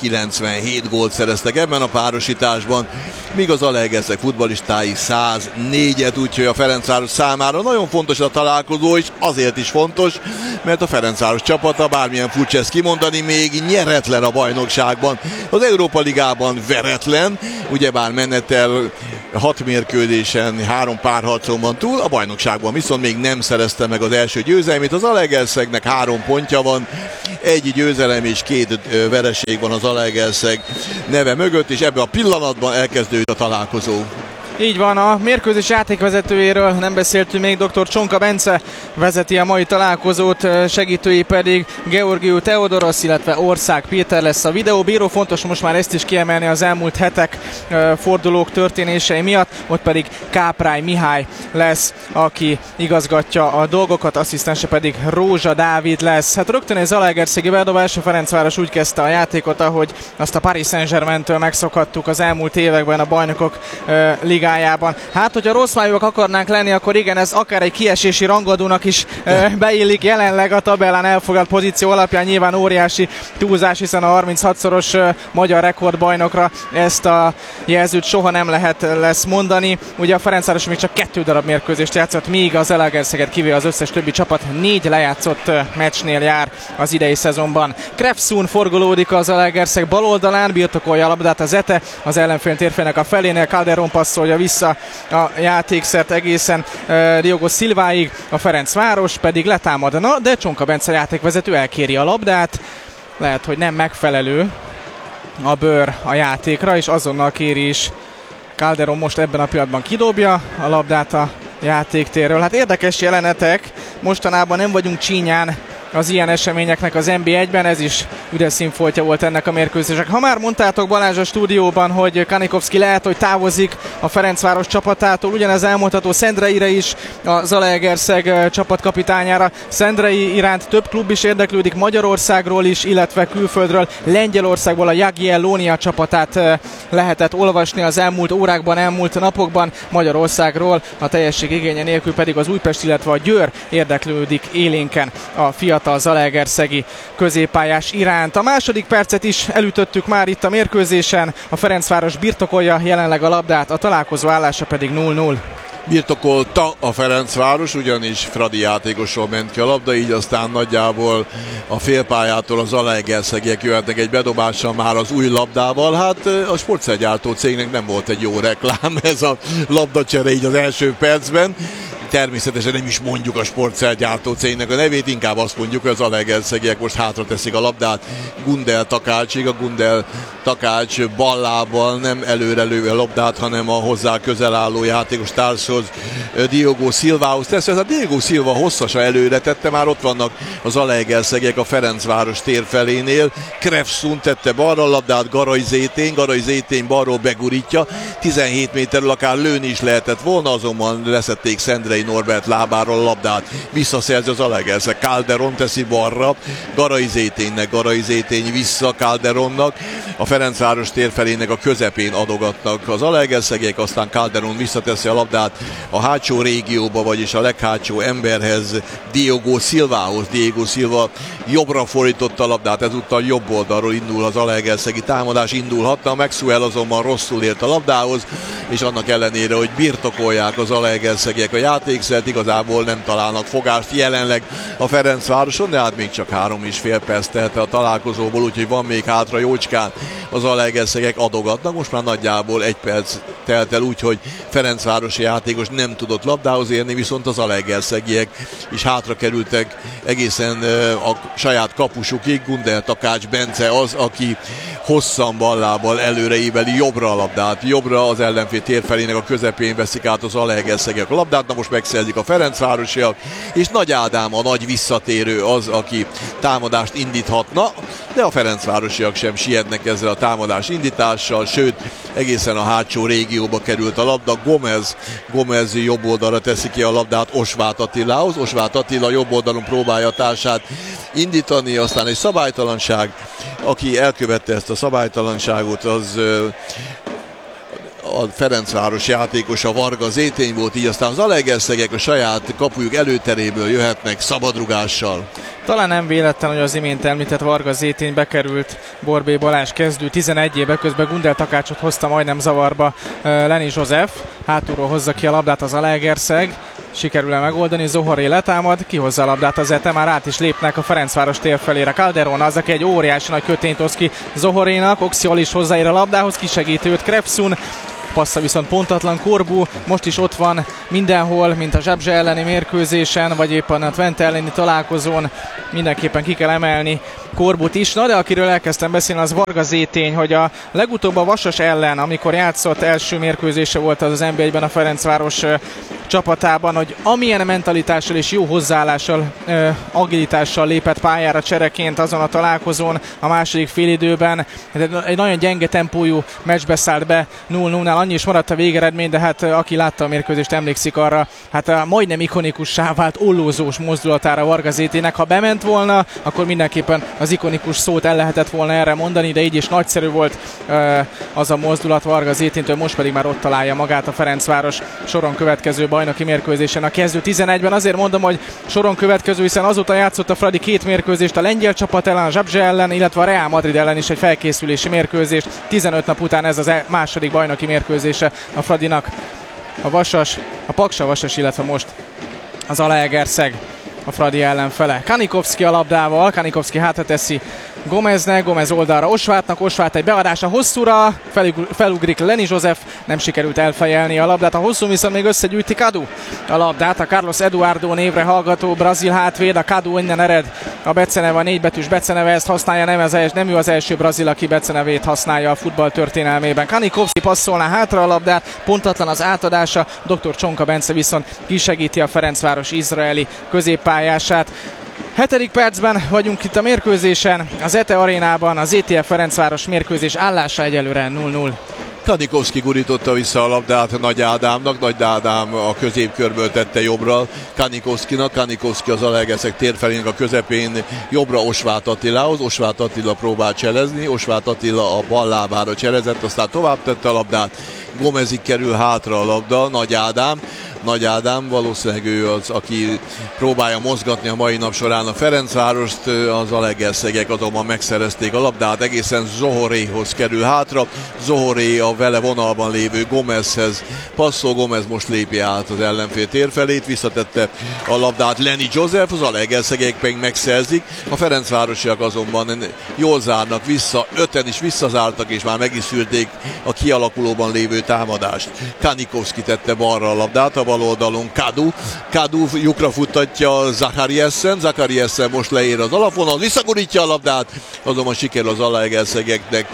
197 gólt szereztek ebben a párosításban, míg az Zalaegerszeg futballistái 104-et, úgyhogy a Ferencváros számára nagyon fontos a találkozó, és azért is fontos, mert a Ferencváros csapata, bármilyen furcsa ezt kimondani, még nyeretlen a bajnokságban. Az Európa Ligában veretlen, ugyebár menettel 6 mérkőzésen, 3 párharcon van túl, a bajnokságban viszont még nem szerezte meg az első győzelmét. Az Zalaegerszegnek 3 pontja van, 1 győzelem és 2 vereség van az Zalaegerszeg neve mögött, és ebben a pillanatban elkezdődött a találkozó. Így van, a mérkőzés játékvezetőjéről nem beszéltünk még, dr. Csonka Bence vezeti a mai találkozót, segítői pedig Georgiou Teodoros, illetve Ország Péter lesz a videóbíró. Fontos most már ezt is kiemelni az elmúlt hetek fordulók történései miatt, ott pedig Káprály Mihály lesz, aki igazgatja a dolgokat, asszisztense pedig Rózsa Dávid lesz. Hát rögtön egy zalaegerszegi bedobás, a Ferencváros úgy kezdte a játékot, ahogy azt a Paris Saint-Germaintől megszokhattuk az elmúlt években a Bajnokok ligájában. Hát, hogyha rossz májúak akarnánk lenni, akkor igen, ez akár egy kiesési rangadónak is beillik. Jelenleg a tabellán elfogadt pozíció alapján nyilván óriási túlzás, hiszen a 36-szoros magyar rekordbajnokra ezt a jelzőt soha nem lesz mondani. Ugye a Ferencváros még csak 2 darab mérkőzést játszott, míg az Zalaegerszeget kivéve az összes többi csapat 4 lejátszott meccsnél jár az idei szezonban. Krefszún forgolódik az Zalaegerszeg bal oldalán, birtokolja a labdát az ETE, az ellenfél térfének a felénél, Calderon passzolja vissza a játékszert egészen Diogo Silváig, a Ferencváros pedig letámadna, de Csonka Bence játékvezető elkéri a labdát, lehet, hogy nem megfelelő a bőr a játékra, és azonnal kéri is. Calderon most ebben a pillanatban kidobja a labdát a játéktérről. Hát érdekes jelenetek, mostanában nem vagyunk csínyán az ilyen eseményeknek az NB1-ben, ez is üres színfoltja volt ennek a mérkőzések. Ha már mondtátok Balázs a stúdióban, hogy Kanikovszki lehet, hogy távozik a Ferencváros csapatától, ugyanez elmondható Szendreire is, a Zalaegerszeg csapatkapitányára. Szendrei iránt több klub is érdeklődik, Magyarországról is, illetve külföldről, Lengyelországból a Jagiellonia csapatát lehetett olvasni az elmúlt órákban, elmúlt napokban, Magyarországról a teljesség igénye nélkül pedig az Újpest, illetve a Győr érdeklődik élénken a fiatal zalaegerszegi középpályás iránt. A második percet is elütöttük már itt a mérkőzésen, a Ferencváros birtokolja jelenleg a labdát, a találkozó állása pedig 0-0. Birtokolta a Ferencváros, ugyanis Fradi játékosról ment ki a labda, így aztán nagyjából a félpályától az Zalaegerszegiek jöhetnek egy bedobással már az új labdával. Hát a sportszergyártó cégnek nem volt egy jó reklám ez a labdacsere így az első percben. Természetesen nem is mondjuk a sportszergyártó cégnek a nevét, inkább azt mondjuk, hogy az Zalaegerszegiek most hátra teszik a labdát Gundel Takácsig. A Gundel Takács ballával nem előrelő a labdát, hanem a hozzá közel álló játékos társhoz, Diogo Silvához tesz. Ez a Diogo Silva hosszasan előre tette, már ott vannak az Zalaegerszegiek a Ferencváros tér felénél. Krefszún tette balra a labdát, Garai Zétény balról begurítja, 17 méterről akár lőni is lehetett volna, azonban leszették Szendrei Norbert lábáról a labdát, visszaszerzi az Zalaegerszeg, Calderon teszi balra, Garai Zétény vissza Calderonnak, a Ferencváros térfelének a közepén adogatnak az Zalaegerszegiek, aztán Calderon visszateszi a labdát a hátsó régióba, vagyis a leghátsó emberhez, Diogo Silvához. Diogo Silva jobbra fordította a labdát, ezúttal jobb oldalról indul az Zalaegerszegi támadás, indulhatna, Maxwell azonban rosszul ért a labdához, és annak ellenére, hogy birtokolják az Zalaegerszegiek a játékszert, igazából nem találnak fogást jelenleg a Ferencvároson, de hát még csak 3,5 perc telt a találkozóból, úgyhogy van még hátra jócskán. Az Zalaegerszegek adogatnak, most már nagyjából 1 perc telt el, úgyhogy Ferencvárosi játékos nem tudott labdához érni, viszont az Zalaegerszegiek is hátra kerültek egészen a saját kapusukig. Gundel Takács Bence az, aki hosszan ballábbal előreíveli jobbra a labdát. Jobbra az ellenfél térfelének a közepén veszik át az Zalaegerszegek a labdát, na most megszerzik a Ferencvárosiak, és Nagy Ádám a nagy visszatérő az, aki támadást indíthatna, de a Ferencvárosiak sem sietnek ezzel a támadás indítással, sőt, egészen a hátsó régióba került a labda. Gomez jobb oldalra teszi ki a labdát Osváth Attilához. Osváth Attila jobb oldalon próbálja a társát indítani, aztán egy szabálytalanság. Aki elkövette ezt a szabálytalanságot, az a Ferencváros játékosa, Varga Zétény volt, így aztán az Zalaegerszegek a saját kapujuk előteréből jöhetnek szabadrugással. Talán nem véletlen, hogy az imént említett Varga Zétény bekerült Borbély Balázs kezdő 11 éve, közben Gundel Takácsot hozta majdnem zavarba Lenny József, hátulról hozza ki a labdát az Zalaegerszeg, sikerül-e megoldani, Zohoré letámad, kihozza a labdát az Ete, már át is lépnek a Ferencváros tér felére. Calderon az, aki egy óriási nagy kötényt hoz ki Zohorénak, Oxiol is hozzáér a labdához, kisegíti őt Krepszun, passza viszont pontatlan, Corbu most is ott van mindenhol, mint a Zsabzse elleni mérkőzésen, vagy éppen a Twente elleni találkozón, mindenképpen ki kell emelni Corbut is. Na de akiről elkezdtem beszélni, az Varga Zétény, hogy a legutóbb a Vasas ellen, amikor játszott, első mérkőzése volt az NB1-ben a Ferencváros csapatában, hogy amilyen mentalitással és jó hozzáállással, agilitással lépett pályára csereként azon a találkozón a második félidőben. Egy nagyon gyenge tempójú meccsbe szállt be 0-0-nál, annyi is maradt a végeredmény, de hát aki látta a mérkőzést, emlékszik arra, hát majdnem ikonikussá vált ollózós mozdulatára Varga Zéténynek. Ha bement volna, akkor mindenképpen az ikonikus szót el lehetett volna erre mondani, de így is nagyszerű volt az a mozdulat Varga Zéténytől, most pedig már ott találja magát a Ferencváros soron következő bajnoki mérkőzésen a kezdő 11-ben. Azért mondom, hogy soron következő, hiszen azóta játszott a Fradi 2 mérkőzést, a lengyel csapat ellen, a Zsabzse ellen, illetve a Real Madrid ellen is egy felkészülési mérkőzést. 15 nap után ez az második bajnoki mérkőzése a Fradinak. A Vasas, a Paksa Vasas, illetve most az Zalaegerszeg a Fradi ellenfele. Kanikovszki a labdával, Kanikovszki hátra teszi Gomeznek, Gomez oldalra Osváthnak, Osváth egy beadása hosszúra, felugrik Lenny József, nem sikerült elfejelni a labdát, a hosszú viszont még összegyűjti Cadu a labdát, a Carlos Eduardo névre hallgató brazil hátvéd, a Cadu innen ered, a beceneve, a 4 betűs beceneve, ezt használja, nem ő az első brazil, aki becenevét használja a futball történelmében. Kanikovszki passzolná hátra a labdát, pontatlan az átadása, Dr. Csonka Bence viszont kisegíti a Ferencváros izraeli középpályását. 7. percben vagyunk itt a mérkőzésen, az ETE arénában, az ETF Ferencváros mérkőzés állása egyelőre 0-0. Kanikovszki gurította vissza a labdát Nagy Ádámnak, Nagy Ádám a középkörből tette jobbra Kanikovszkinak, Kanikovszki az Zalaegerszeg térfelének a közepén jobbra Osváth Attilához, Osváth Attila próbál cselezni, Osváth Attila a bal lábára cselezett, aztán tovább tette a labdát, Gomezig kerül hátra a labda, Nagy Ádám valószínűleg ő az, aki próbálja mozgatni a mai nap során a Ferencvárost, az Zalaegerszegek azonban megszerezték a labdát, egészen Zohoréhoz kerül hátra, Zohoré a vele vonalban lévő Gomezhez passzol, Gomez most lépi át az ellenfél térfelét, visszatette a labdát Lenny József, az Zalaegerszegek pedig megszerzik, a Ferencvárosiak azonban jól zárnak vissza, 5-en is visszazártak és már meg is szűrték a kialakulóban lévő támadást. Kanikovszki tette balra a labdát, a bal oldalon Cadu lyukra futtatja Zachariasen most leér az alapvonal, visszagurítja a labdát, azonban sikerül az Zalaegerszegeknek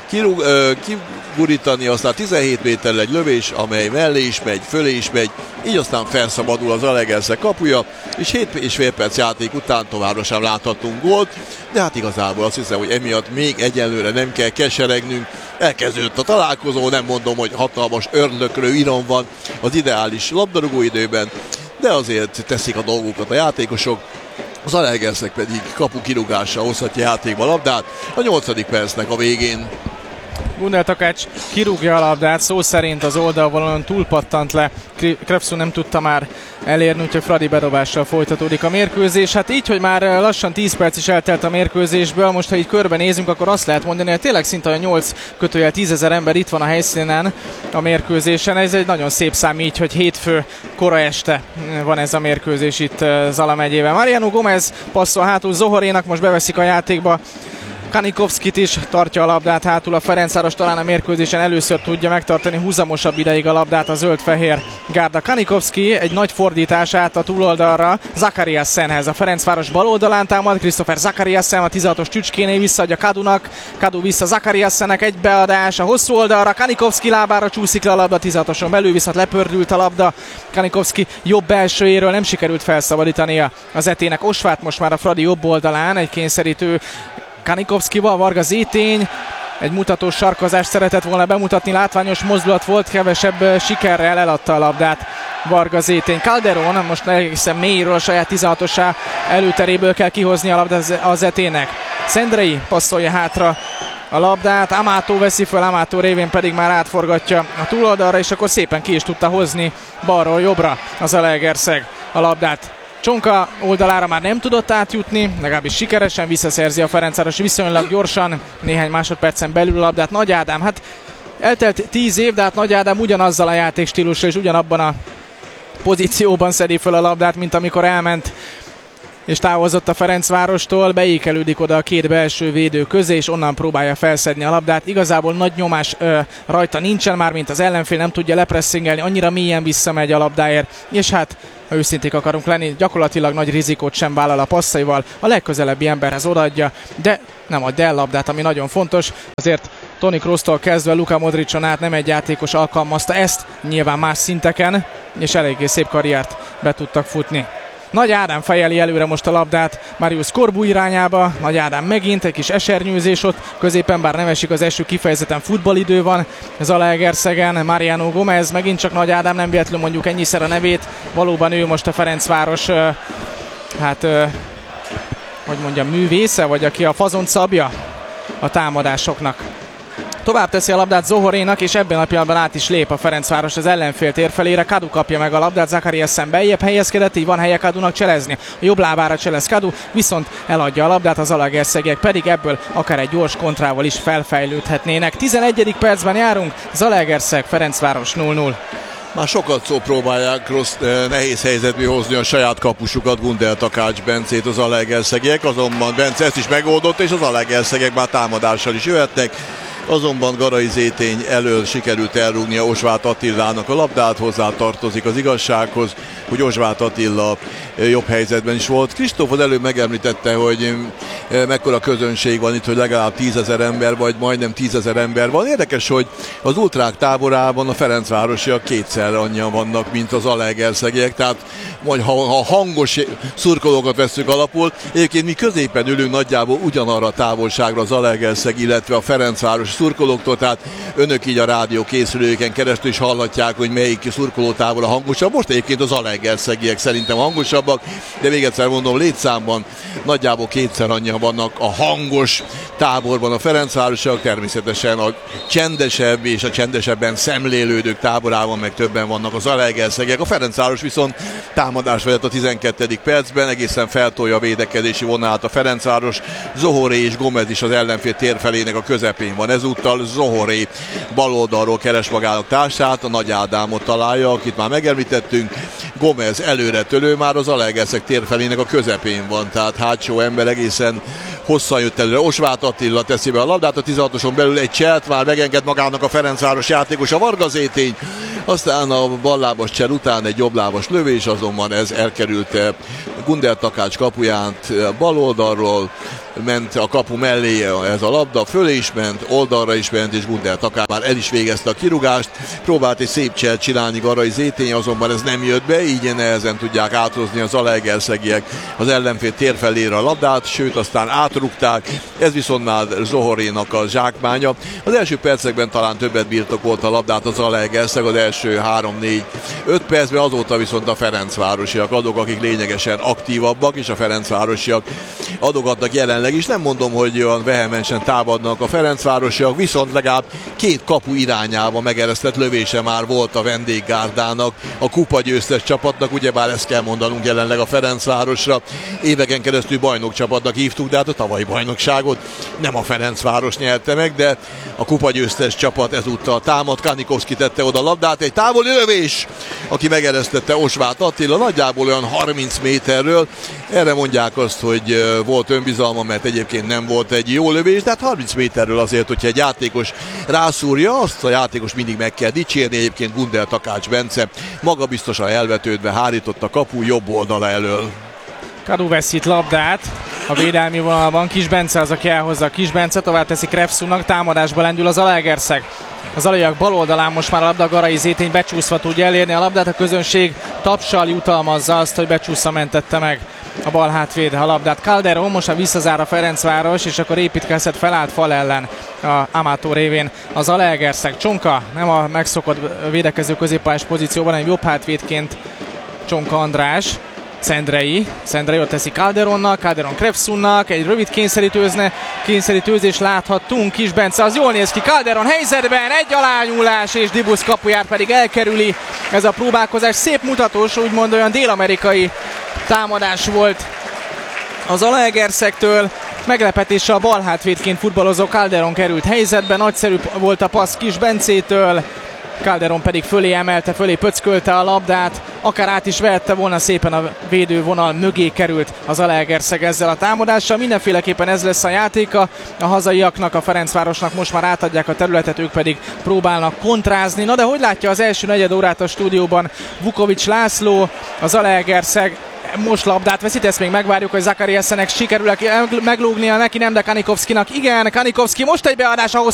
kigurítani, aztán 17 méterrel egy lövés, amely mellé is megy, fölé is megy, így aztán felszabadul az Zalaegerszeg kapuja, és 7,5 perc játék után továbbra sem láthatunk gólt, de hát igazából azt hiszem, hogy emiatt még egyelőre nem kell keseregnünk. Elkezdődött a találkozó, nem mondom, hogy hatalmas örlökrő iram van az ideális labdarúgó időben, de azért teszik a dolgukat a játékosok, az Zalaegerszeg pedig kapu kirúgással hozhatja játékba a labdát a 8. percnek a végén. Gundel Takács kirúgja a labdát, szó szerint az oldalvonalon túlpattant le, Krepszun nem tudta már elérni, úgyhogy Fradi bedobással folytatódik a mérkőzés. Hát így, hogy már lassan 10 perc is eltelt a mérkőzésből, most ha így körbenézünk, akkor azt lehet mondani, hogy tényleg szinte a 8-10 000 ember itt van a helyszínen a mérkőzésen. Ez egy nagyon szép szám így, hogy hétfő kora este van ez a mérkőzés itt Zala megyében. Mariano Gomez passzol hátul Zohorénak, most beveszik a játékba Kanikovszkit is, tartja a labdát hátul a Ferencváros, talán a mérkőzésen először tudja megtartani húzamosabb ideig a labdát a zöld-fehér gárda. Kanikovszki egy nagy fordítás át a túloldalra Zakariassenhez. A Ferencváros bal oldalán támad, Christopher Zakariassen a 16-os Csücskénél visszaadja Kadunak, Kadu vissza Zakariassennek, egy beadás a hosszú oldalra, Kanikovszki lábára csúszik le a labda, 16-oson belül viszont lepördült a labda. Kanikovszki jobb belsőjéről nem sikerült felszabadítania az Etének. Osvát most már a Fradi jobb oldalán, egy kényszerítő Kanikovszkival, Varga Zétény egy mutatós sarkozást szeretett volna bemutatni, látványos mozdulat volt, kevesebb sikerrel eladta a labdát Varga Zétény. Calderon most egészen mélyről a saját 16-osá előteréből kell kihozni a labdát az Etének. Szendrei passzolja hátra a labdát, Amato veszi föl, Amato révén pedig már átforgatja a túloldalra, és akkor szépen ki is tudta hozni balról jobbra az Zalaegerszeg a labdát. Csonka oldalára már nem tudott átjutni, legalábbis sikeresen visszaszerzi a Ferencváros viszonylag gyorsan, néhány másodpercen belül a labdát. Nagy Ádám, hát eltelt 10 év, de hát Nagy Ádám ugyanazzal a játékstílussal és ugyanabban a pozícióban szedi föl a labdát, mint amikor elment és távozott a Ferencvárostól, beékelődik oda a két belső védő közé, és onnan próbálja felszedni a labdát. Igazából nagy nyomás rajta nincsen már, mint az ellenfél, nem tudja lepresszingelni, annyira mélyen visszamegy a labdáért, és hát ha őszinték akarunk lenni, gyakorlatilag nagy rizikót sem vállal a passzaival, a legközelebbi emberhez odaadja, de nem adja el labdát, ami nagyon fontos. Azért Toni Kroostól kezdve Luka Modricson át nem egy játékos alkalmazta ezt, nyilván más szinteken, és eléggé szép karriert be tudtak futni. Nagy Ádám fejeli előre most a labdát Marius Corbu irányába, Nagy Ádám megint, egy kis esernyőzés ott középen, bár nem esik az eső, kifejezetten futballidő van Zalaegerszegen. Mariano Gomez, megint csak Nagy Ádám, nem véletlenül mondjuk ennyiszer a nevét, valóban ő most a Ferencváros művésze, vagy aki a fazont szabja a támadásoknak. Tovább teszi a labdát Zohorénak, és ebben a pillanatban át is lép a Ferencváros az ellenfél térfelére. Kadu kapja meg a labdát, Zakariassen beljebb helyezkedett, így van helye Kadunak cselezni. A jobb lábára cselez Kadu, viszont eladja a labdát, az zalaegerszegiek pedig ebből akár egy gyors kontrával is felfejlődhetnének. 11. percben járunk, Zalaegerszeg, Ferencváros 0-0. Már sokat szó próbálják rossz, nehéz helyzetbe hozni a saját kapusukat, Gundel Takács Bencét az Zalaegerszegiek, azonban Bence ezt is megoldott, és az Zalaegerszegek már támadással is jöhetnek. Azonban Garai Zétény elől sikerült elrúgnia Osváth Attilának a labdát, hozzá tartozik az igazsághoz, hogy Osváth Attila jobb helyzetben is volt. Kristóf az előbb megemlítette, hogy mekkora közönség van itt, hogy legalább 10 000 ember, vagy majdnem 10 000 ember van. Érdekes, hogy az ultrák táborában a ferencvárosiak kétszer annyian vannak, mint az zalaegerszegiek, tehát ha hangos szurkolókat veszük alapul, egyébként mi középen ülünk nagyjából ugyanarra a távolságra az Zalaegerszeg, illetve a Ferencváros szurkolóktól, tehát önök így a rádió készülőken keresztül is hallhatják, hogy melyik szurkolótábor a hangosabb. Most egyébként az zalaegerszegiek szerintem hangosabbak, de még egyszer mondom, létszámban nagyjából kétszer annyian vannak a hangos táborban a ferencvárosiak, természetesen a csendesebb és a csendesebben szemlélődők táborában meg többen vannak az zalaegerszegiek. A Ferencváros viszont támadás vezet a 12. percben, egészen feltolja a védekezési vonalát a Ferencváros. Zohoré és Gomez is az ellenfél térfelének a közepén van. Ezúttal Zohoré baloldalról keres magának társát, a Nagy Ádámot találja, akit már megemlítettünk. Gomez előre tölő, már az Zalaegerszeg térfelének a közepén van, tehát hátsó ember egészen hosszan jött előre. Osváth Attila teszi be a labdát, a 16-oson belül egy cselt már megenged magának a Ferencváros játékos, a Varga Zétény, aztán a ballábas csel után egy jobblábas lövés, azonban ez elkerült Gundel Takács kapuját bal oldalról, ment a kapu mellé ez a labda, fölé is ment, oldalra is ment, és Gundel Takács már el is végezte a kirúgást, próbált egy szép cselt csinálni Garai Zétény, azonban ez nem jött be, így nehezen tudják áthozni a zalaegerszegiek az ellenfél térfelére a labdát, sőt aztán átrúgták, ez viszont már Zohorénak a zsákmánya. Az első percekben talán többet birtokolt a labdát az Zalaegerszeg, az első 3-4-5 percben, azóta viszont a ferencvárosiak azok, akik lényegesen aktívabbak, és a ferencvárosiak adogatnak jelenleg is. Nem mondom, hogy olyan vehemensen támadnak a ferencvárosiak, viszont legalább két kapu irányába megeresztett lövése már volt a vendéggárdának, a kupagyőztes csapatnak, ugyebár ezt kell mondanunk jelenleg a Ferencvárosra. Éveken keresztül bajnokcsapatnak hívtuk, de hát a tavalyi bajnokságot nem a Ferencváros nyerte meg, de a kupagyőztes csapat ezúttal támad. Kanikovszki tette oda a labdát, egy távoli lövés, aki megeresztette Osváth Attila, nagyjából olyan 30 méterről. Erre mondják azt, hogy volt önbizalma, mert egyébként nem volt egy jó lövés, de hát 30 méterről azért, hogyha egy játékos rászúrja, azt a játékos mindig meg kell dicsérni. Egyébként Gundel Takács Bence magabiztosan elvetődve hárított a kapu jobb oldala elől. Kadu veszít labdát a védelmi vonalban, Kis Bence az, aki elhozza. Kis Bence tovább teszi Krefszúnak, támadásba lendül az Zalaegerszeg. A zalaiak bal oldalán most már a labda, Garai Zétény becsúszva tudja elérni a labdát, a közönség tapsal jutalmazza azt, hogy becsúszva mentette meg a bal hátvéd a labdát. Calderon most már visszazár a Ferencváros, és akkor építkezhet felállt fal ellen a Amató révén az Zalaegerszeg. Csonka nem a megszokott védekező középpályás pozícióban, hanem jobb hátvédként Csonka András. Szendrei ott teszi Calderonnak, Calderon Krefszunnak, egy rövid kényszerítőzés láthattunk. Kis Bence az jól néz ki, Calderon helyzetben, egy alányúlás, és Dibusz kapuját pedig elkerüli. Ez a próbálkozás szép mutatós, úgymond olyan dél-amerikai támadás volt az Zalaegerszegtől. Meglepetéssel a bal hátvédként futballozó Calderon került helyzetben, nagyszerű volt a passz Kis Bencétől. Calderon pedig fölé pöckölte a labdát, akár át is vehette volna, szépen a védővonal mögé került az Zalaegerszeg ezzel a támadással. Mindenféleképpen ez lesz a játéka a hazaiaknak, a Ferencvárosnak most már átadják a területet, ők pedig próbálnak kontrázni. Na de hogy látja az első negyed órát a stúdióban Vukovics László? A Zalaegerszeg most labdát veszít, ezt még megvárjuk, hogy Zakariassenek sikerül meglógnia, neki nem, de Kanikovszkinak igen. Kanikovszki most egy beadás, ahhoz